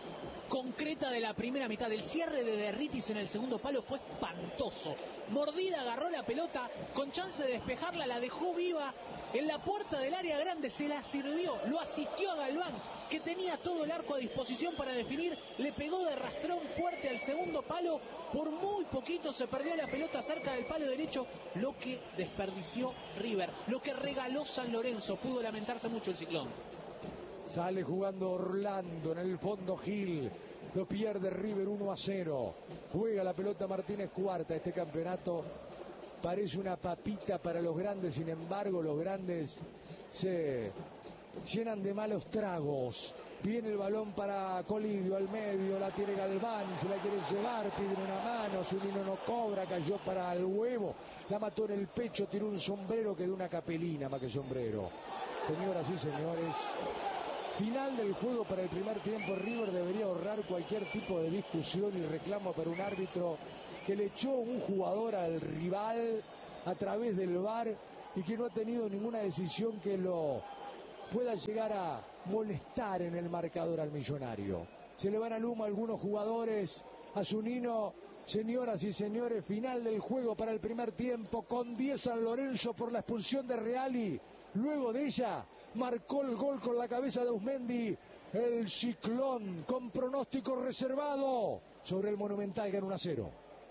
concreta de la primera mitad. El cierre de Derritis en el segundo palo fue espantoso. Mordida, agarró la pelota, con chance de despejarla, la dejó viva en la puerta del área grande, se la sirvió, lo asistió a Galván, que tenía todo el arco a disposición para definir, le pegó de rastrón fuerte al segundo palo, por muy poquito se perdió la pelota cerca del palo derecho, lo que desperdició River, lo que regaló San Lorenzo. Pudo lamentarse mucho el Ciclón. Sale jugando Orlando, en el fondo Gil, lo pierde River uno a cero, juega la pelota Martínez Cuarta. Este campeonato parece una papita para los grandes, sin embargo los grandes se llenan de malos tragos. Viene el balón para Colidio al medio, la tiene Galván, se la quiere llevar, pide una mano, Zunino no cobra, cayó para el huevo, la mató en el pecho, tiró un sombrero que de una capelina más que sombrero. Señoras y señores, final del juego para el primer tiempo. River debería ahorrar cualquier tipo de discusión y reclamo para un árbitro que le echó un jugador al rival a través del V A R y que no ha tenido ninguna decisión que lo pueda llegar a molestar en el marcador al Millonario. Se le van al humo a algunos jugadores, a Zunino. Señoras y señores, final del juego para el primer tiempo, con diez San Lorenzo por la expulsión de Reali. Luego de ella marcó el gol con la cabeza de Usmendi el Ciclón, con pronóstico reservado sobre el Monumental, gana uno a cero.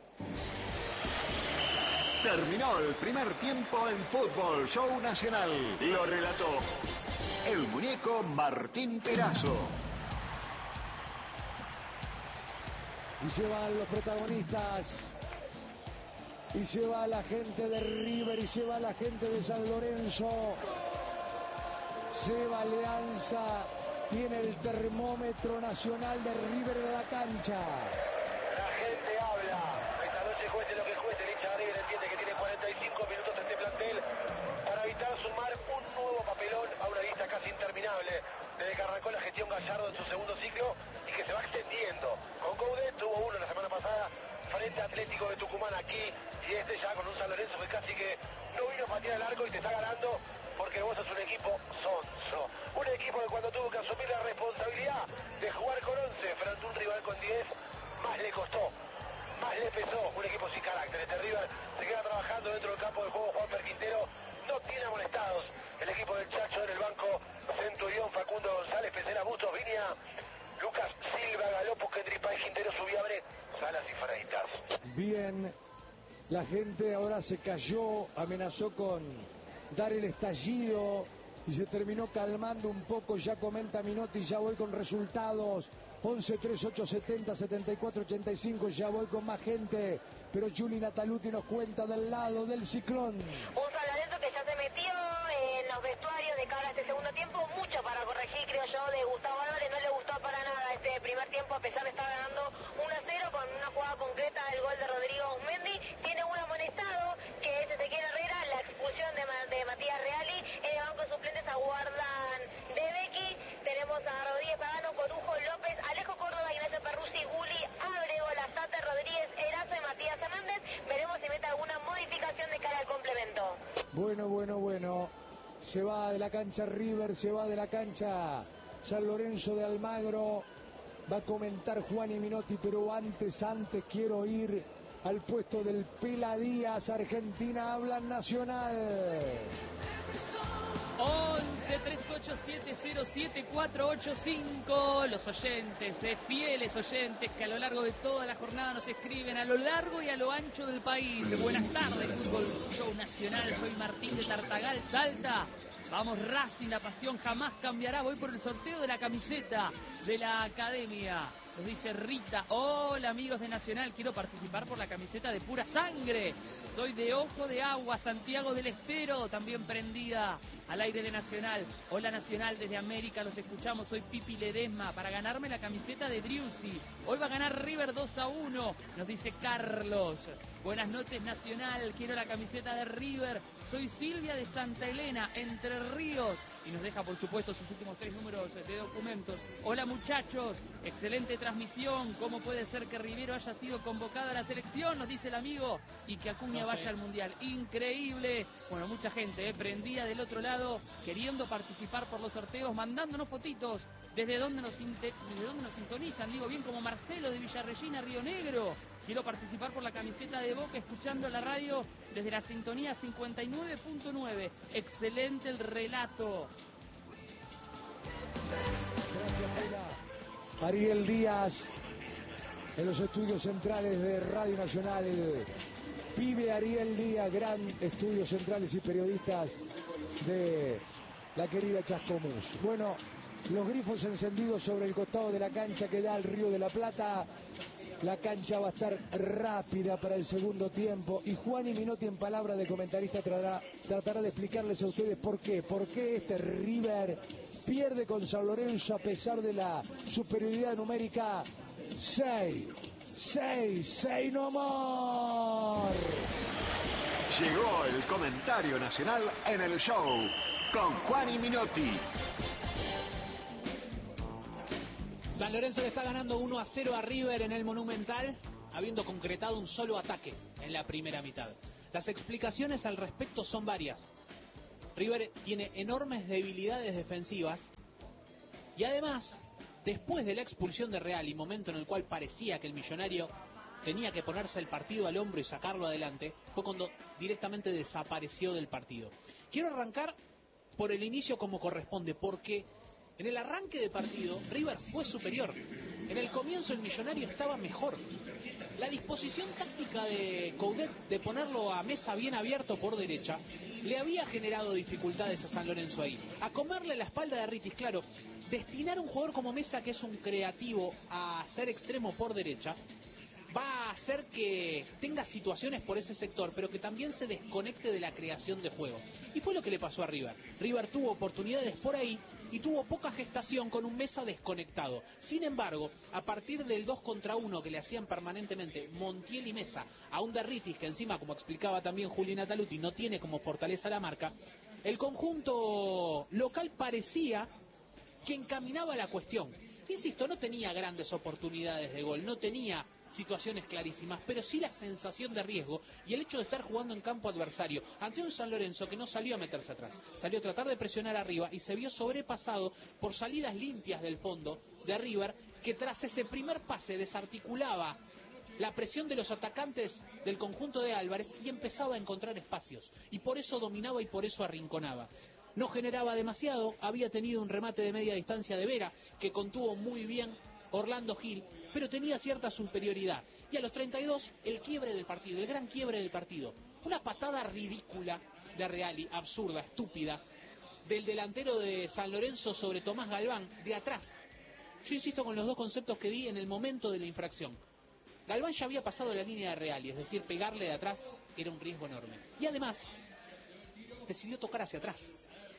Terminó el primer tiempo en Fútbol Show Nacional. Lo relató el muñeco Martín Perazo. Y se van los protagonistas. Y se va la gente de River y se va la gente de San Lorenzo. Se va Alianza. Tiene el termómetro nacional de River en la cancha. La gente habla. Esta noche cueste lo que cueste. El hincha de River entiende que tiene cuarenta y cinco minutos este plantel para evitar sumar un nuevo papelón a una lista casi interminable desde que arrancó la gestión Gallardo en su segundo ciclo y que se va extendiendo. Con Coudet tuvo uno la semana pasada frente a Atlético de Tucumán aquí, y este ya con un San Lorenzo que casi que no vino a patear el arco y te está ganando porque vos sos un equipo sonso. Un equipo que cuando tuvo que asumir la responsabilidad de jugar con once frente a un rival con diez, más le costó, más le pesó. Un equipo sin carácter. Este River se queda trabajando dentro del campo de juego. Juanfer Quintero no tiene amonestados. El equipo del Chacho en el banco, Centurión, Facundo González, Pecera, Bustos, Viña, Lucas Silva, Galopo, Kendripay, Quintero, Subiabre, Salas y Freitas. Bien, la gente ahora se cayó, amenazó con dar el estallido y se terminó calmando un poco. Ya comenta Minotti, ya voy con resultados. once, tres, ocho, setenta, setenta y cuatro, ochenta y cinco, ya voy con más gente. Pero Juli Nataluti nos cuenta del lado del Ciclón. Un San Lorenzo que ya se metió en los vestuarios de cara a este segundo tiempo. Mucho para corregir, creo yo, de Gustavo Álvarez. No le gustó para nada este primer tiempo, a pesar de estar ganando uno a cero con una jugada concreta del gol de Rodrigo Usmendi. Tiene un amonestado, que es Ezequiel Herrera, la expulsión de, Ma de Matías Reali. En el banco de suplentes aguardan de Becky. Tenemos a Rodríguez Pagano, Corujo, López, Alejo Córdoba, Ignacio Perruzzi, Guli, Abrego, Lazate, Rodríguez, Erazo y Matías Hernández. Veremos si mete alguna modificación de cara al complemento. Bueno, bueno, bueno. Se va de la cancha River, se va de la cancha San Lorenzo de Almagro. Va a comentar Juan y Minotti, pero antes, antes quiero ir al puesto del Pela Díaz. Argentina habla Nacional. once, tres ocho siete, cero siete, cuatro ocho cinco. Los oyentes, eh, fieles oyentes que a lo largo de toda la jornada nos escriben a lo largo y a lo ancho del país. Buenas tardes, Fútbol Show Nacional. Soy Martín de Tartagal, Salta. Vamos Racing, la pasión jamás cambiará. Voy por el sorteo de la camiseta de la academia. Nos dice Rita, hola amigos de Nacional, quiero participar por la camiseta de Pura Sangre. Soy de Ojo de Agua, Santiago del Estero, también prendida al aire de Nacional. Hola Nacional, desde América los escuchamos. Soy Pipi Ledesma para ganarme la camiseta de Driussi. Hoy va a ganar River dos a uno, nos dice Carlos. Buenas noches Nacional, quiero la camiseta de River. Soy Silvia de Santa Elena, Entre Ríos. y nos deja por supuesto sus últimos tres números de documentos. Hola muchachos, excelente transmisión. ¿Cómo puede ser que Rivero haya sido convocada a la selección? Nos dice el amigo, y que Acuña no vaya al Mundial. Increíble. Bueno, mucha gente eh, prendía del otro lado, queriendo participar por los sorteos, mandándonos fotitos desde donde nos, desde donde nos sintonizan. Digo bien, como Marcelo de Villarregina, Río Negro. Quiero participar por la camiseta de Boca escuchando la radio desde la sintonía cincuenta y nueve punto nueve. Excelente el relato. Gracias, Pela. Ariel Díaz, en los estudios centrales de Radio Nacional. El pibe Ariel Díaz, gran estudios centrales y periodistas de la querida Chascomús. Bueno, los grifos encendidos sobre el costado de la cancha que da al Río de la Plata. La cancha va a estar rápida para el segundo tiempo y Juan y Minotti, en palabra de comentarista, tratará, tratará de explicarles a ustedes por qué. Por qué este River pierde con San Lorenzo a pesar de la superioridad numérica. seis, seis, seis no more. Llegó el comentario nacional en el show con Juan y Minotti. San Lorenzo le está ganando uno a cero a River en el Monumental, habiendo concretado un solo ataque en la primera mitad. Las explicaciones al respecto son varias. River tiene enormes debilidades defensivas y además, después de la expulsión de Real y momento en el cual parecía que el millonario tenía que ponerse el partido al hombro y sacarlo adelante, fue cuando directamente desapareció del partido. Quiero arrancar por el inicio como corresponde, porque en el arranque de partido, River fue superior. En el comienzo el millonario estaba mejor. La disposición táctica de Coudet de ponerlo a Mesa bien abierto por derecha le había generado dificultades a San Lorenzo ahí. A comerle la espalda de Ritis, claro, destinar a un jugador como Mesa, que es un creativo, a ser extremo por derecha, va a hacer que tenga situaciones por ese sector, pero que también se desconecte de la creación de juego. Y fue lo que le pasó a River. River tuvo oportunidades por ahí y tuvo poca gestación con un Mesa desconectado. Sin embargo, a partir del dos contra uno que le hacían permanentemente Montiel y Mesa a un Derritis, que encima, como explicaba también Juli Nataluti, no tiene como fortaleza la marca, el conjunto local parecía que encaminaba la cuestión. Insisto, no tenía grandes oportunidades de gol, no tenía situaciones clarísimas, pero sí la sensación de riesgo y el hecho de estar jugando en campo adversario ante un San Lorenzo que no salió a meterse atrás, salió a tratar de presionar arriba y se vio sobrepasado por salidas limpias del fondo de River, que tras ese primer pase desarticulaba la presión de los atacantes del conjunto de Álvarez y empezaba a encontrar espacios, y por eso dominaba y por eso arrinconaba. No generaba demasiado, había tenido un remate de media distancia de Vera, que contuvo muy bien Orlando Gil, pero tenía cierta superioridad. Y a los treinta y dos, el quiebre del partido, el gran quiebre del partido. Una patada ridícula de Reali, absurda, estúpida, del delantero de San Lorenzo sobre Tomás Galván, de atrás. Yo insisto con los dos conceptos que di en el momento de la infracción. Galván ya había pasado la línea de Reali, es decir, pegarle de atrás era un riesgo enorme. Y además, decidió tocar hacia atrás,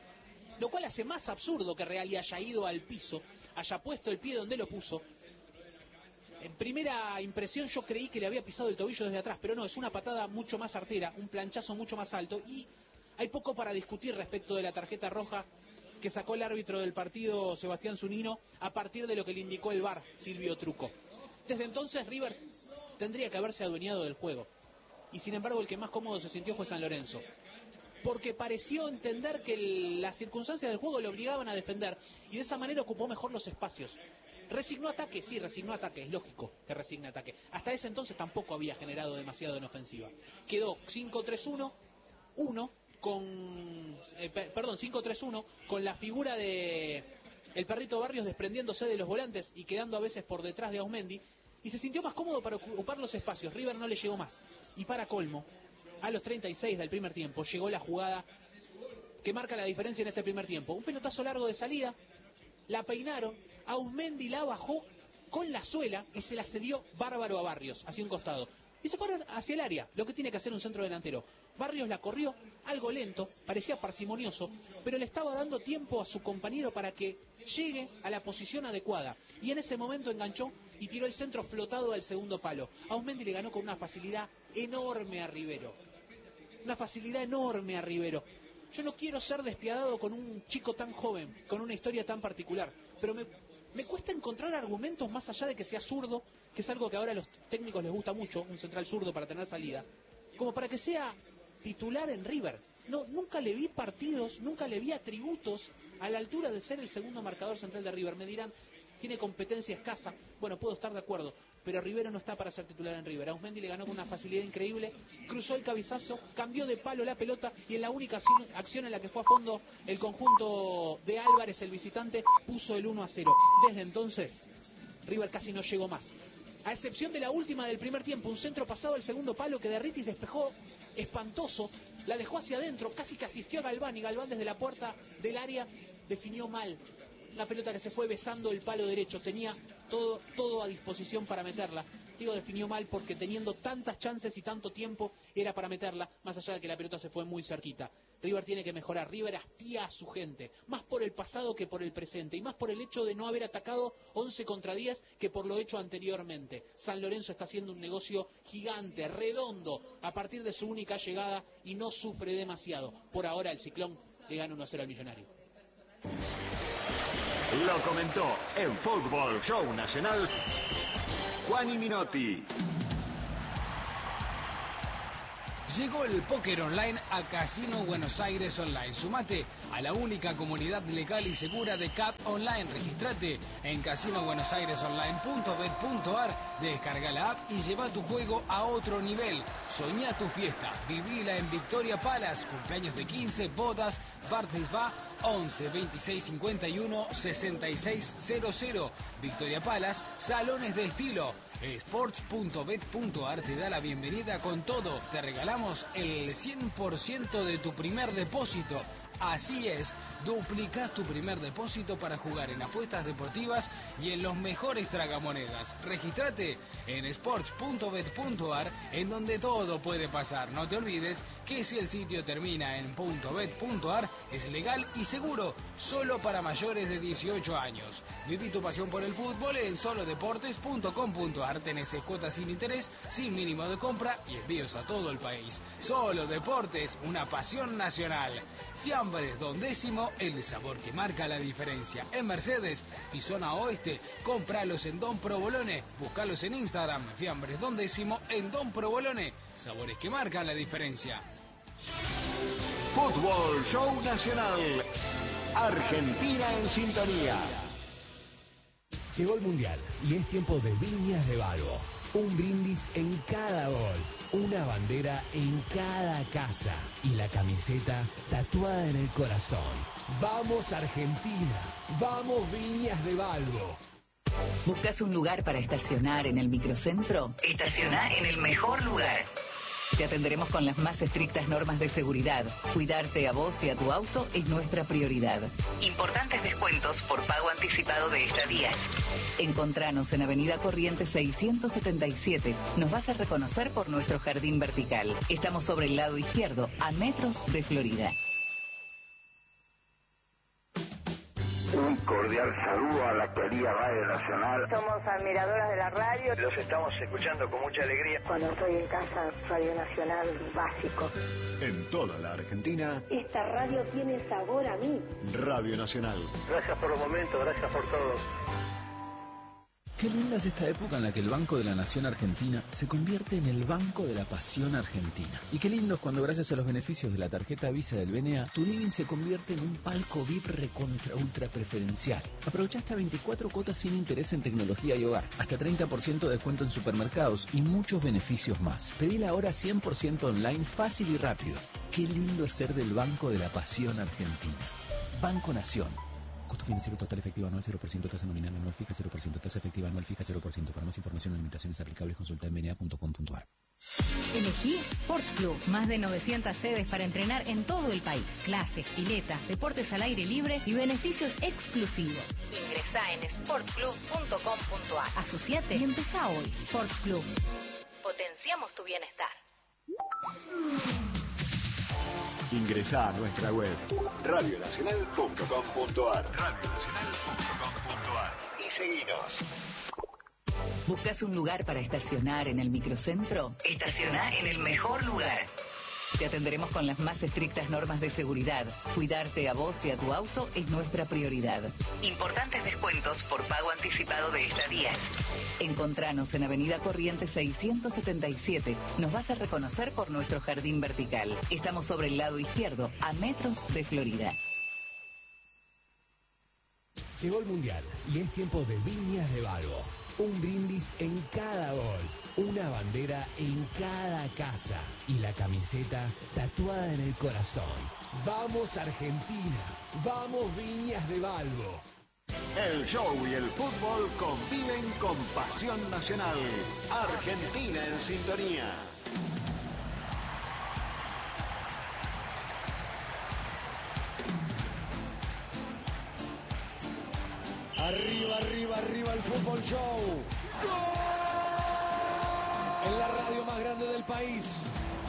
lo cual hace más absurdo que Reali haya ido al piso, haya puesto el pie donde lo puso. En primera impresión yo creí que le había pisado el tobillo desde atrás, pero no, es una patada mucho más artera, un planchazo mucho más alto, y hay poco para discutir respecto de la tarjeta roja que sacó el árbitro del partido, Sebastián Zunino, a partir de lo que le indicó el V A R, Silvio Truco. Desde entonces River tendría que haberse adueñado del juego, y sin embargo el que más cómodo se sintió fue San Lorenzo, porque pareció entender que el, las circunstancias del juego le obligaban a defender, y de esa manera ocupó mejor los espacios. ¿Resignó ataque? Sí, resignó ataque, es lógico que resigne ataque. Hasta ese entonces tampoco había generado demasiado en ofensiva. Quedó cinco tres uno, uno con... Eh, perdón, cinco tres uno, con la figura de el Perrito Barrios desprendiéndose de los volantes y quedando a veces por detrás de Ausmendi, y se sintió más cómodo para ocupar los espacios. River no le llegó más. Y para colmo, a los treinta y seis del primer tiempo, llegó la jugada que marca la diferencia en este primer tiempo. Un pelotazo largo de salida, la peinaron, Ausmendi la bajó con la suela y se la cedió bárbaro a Barrios, hacia un costado. Y se fue hacia el área, lo que tiene que hacer un centro delantero. Barrios la corrió, algo lento, parecía parsimonioso, pero le estaba dando tiempo a su compañero para que llegue a la posición adecuada. Y en ese momento enganchó y tiró el centro flotado al segundo palo. Ausmendi le ganó con una facilidad enorme a Rivero. Una facilidad enorme a Rivero. Yo no quiero ser despiadado con un chico tan joven, con una historia tan particular, pero me, me cuesta encontrar argumentos más allá de que sea zurdo, que es algo que ahora a los técnicos les gusta mucho, un central zurdo para tener salida, como para que sea titular en River. No, nunca le vi partidos, nunca le vi atributos a la altura de ser el segundo marcador central de River. Me dirán, tiene competencia escasa. Bueno, puedo estar de acuerdo, pero Rivero no está para ser titular en River. Auzmendi le ganó con una facilidad increíble, cruzó el cabezazo, cambió de palo la pelota y en la única acción en la que fue a fondo el conjunto de Álvarez, el visitante, puso el uno a cero. Desde entonces, River casi no llegó más. A excepción de la última del primer tiempo, un centro pasado al segundo palo que Derritis despejó espantoso, la dejó hacia adentro, casi que asistió a Galván y Galván desde la puerta del área definió mal. Una pelota que se fue besando el palo derecho, tenía todo, todo a disposición para meterla. Digo, definió mal porque teniendo tantas chances y tanto tiempo era para meterla, más allá de que la pelota se fue muy cerquita. River tiene que mejorar, River hastía a su gente, más por el pasado que por el presente, y más por el hecho de no haber atacado once contra diez que por lo hecho anteriormente. San Lorenzo está haciendo un negocio gigante, redondo, a partir de su única llegada y no sufre demasiado. Por ahora el Ciclón le gana uno a cero al Millonario. Lo comentó en Fútbol Show Nacional Juani Minotti. Llegó el póker online a Casino Buenos Aires Online. Sumate a la única comunidad legal y segura de C A P Online. Registrate en casino buenos aires online punto bet punto ar, descarga la app y lleva tu juego a otro nivel. Soñá tu fiesta, vivila en Victoria Palace, cumpleaños de quince, bodas, bar mitzvah, once veintiséis cincuenta y uno sesenta y seis cero cero. Victoria Palace, salones de estilo. Sports punto bet punto ar te da la bienvenida con todo. Te regalamos el cien por ciento de tu primer depósito. Así es, duplicás tu primer depósito para jugar en apuestas deportivas y en los mejores tragamonedas. Regístrate en sports punto bet punto ar, en donde todo puede pasar. No te olvides que si el sitio termina en .bet punto ar es legal y seguro, solo para mayores de dieciocho años. Viví tu pasión por el fútbol en solo deportes punto com punto ar. Tenés cuotas sin interés, sin mínimo de compra y envíos a todo el país. Solo Deportes, una pasión nacional. Fiambres Don Décimo, el sabor que marca la diferencia. En Mercedes y zona oeste, compralos en Don Provolone. Buscalos en Instagram, Fiambres Don Décimo en Don Provolone. Sabores que marcan la diferencia. Fútbol Show Nacional. Argentina en sintonía. Llegó el Mundial y es tiempo de Viñas de Balbo. Un brindis en cada gol, una bandera en cada casa y la camiseta tatuada en el corazón. ¡Vamos Argentina! ¡Vamos Viñas de Balbo! ¿Buscas un lugar para estacionar en el microcentro? Estaciona en el mejor lugar. Te atenderemos con las más estrictas normas de seguridad. Cuidarte a vos y a tu auto es nuestra prioridad. Importantes descuentos por pago anticipado de estadías. Encontranos en Avenida Corrientes seiscientos setenta y siete. Nos vas a reconocer por nuestro jardín vertical. Estamos sobre el lado izquierdo, a metros de Florida. Un cordial saludo a la querida Radio Nacional. Somos admiradoras de la radio. Los estamos escuchando con mucha alegría. Cuando estoy en casa, Radio Nacional básico. En toda la Argentina, esta radio tiene sabor a mí. Radio Nacional. Gracias por los momentos, gracias por todo. Qué linda es esta época en la que el Banco de la Nación Argentina se convierte en el Banco de la Pasión Argentina. Y qué lindo es cuando gracias a los beneficios de la tarjeta Visa del B N A, tu living se convierte en un palco V I P recontra ultra preferencial. Aprovecha hasta veinticuatro cuotas sin interés en tecnología y hogar, hasta treinta por ciento de descuento en supermercados y muchos beneficios más. Pedila ahora cien por ciento online, fácil y rápido. Qué lindo es ser del Banco de la Pasión Argentina. Banco Nación. Costo financiero total efectivo anual cero por ciento, tasa nominal anual fija cero por ciento, tasa efectiva anual fija cero por ciento. Para más información o limitaciones aplicables consulta en b n a punto com punto ar. Elegí Sport Club. Más de novecientas sedes para entrenar en todo el país. Clases, piletas, deportes al aire libre y beneficios exclusivos. Ingresá en sport club punto com punto ar. Asociate y empezá hoy. Sport Club. Potenciamos tu bienestar. Ingresá a nuestra web radio nacional punto com punto ar. radio nacional punto com punto ar y seguinos. ¿Buscas un lugar para estacionar en el microcentro? Estaciona en el mejor lugar. Te atenderemos con las más estrictas normas de seguridad. Cuidarte a vos y a tu auto es nuestra prioridad. Importantes descuentos por pago anticipado de estadías. Encontranos en Avenida Corrientes seiscientos setenta y siete. Nos vas a reconocer por nuestro jardín vertical. Estamos sobre el lado izquierdo, a metros de Florida. Llegó el Mundial y es tiempo de Viñas de Balbo. Un brindis en cada gol, una bandera en cada casa y la camiseta tatuada en el corazón. ¡Vamos Argentina! ¡Vamos Viñas de Balbo! El show y el fútbol conviven con pasión nacional. Argentina en sintonía. Arriba, arriba, arriba el Fútbol Show. ¡Gol! En la radio más grande del país.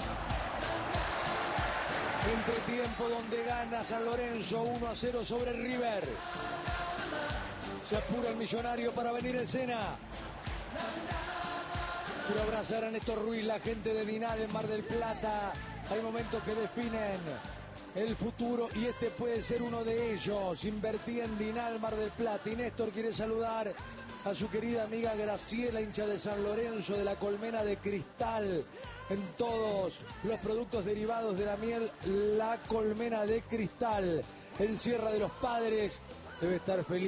Entretiempo donde gana San Lorenzo uno a cero sobre River. Se apura el Millonario para venir en escena. Quiero abrazar a Néstor Ruiz, la gente de Dinal en Mar del Plata. Hay momentos que definen el futuro y este puede ser uno de ellos. Invertí en Dinal Mar del Plata y Néstor quiere saludar a su querida amiga Graciela, hincha de San Lorenzo, de la colmena de cristal. En todos los productos derivados de la miel, la colmena de cristal en Sierra de los Padres. Debe estar feliz.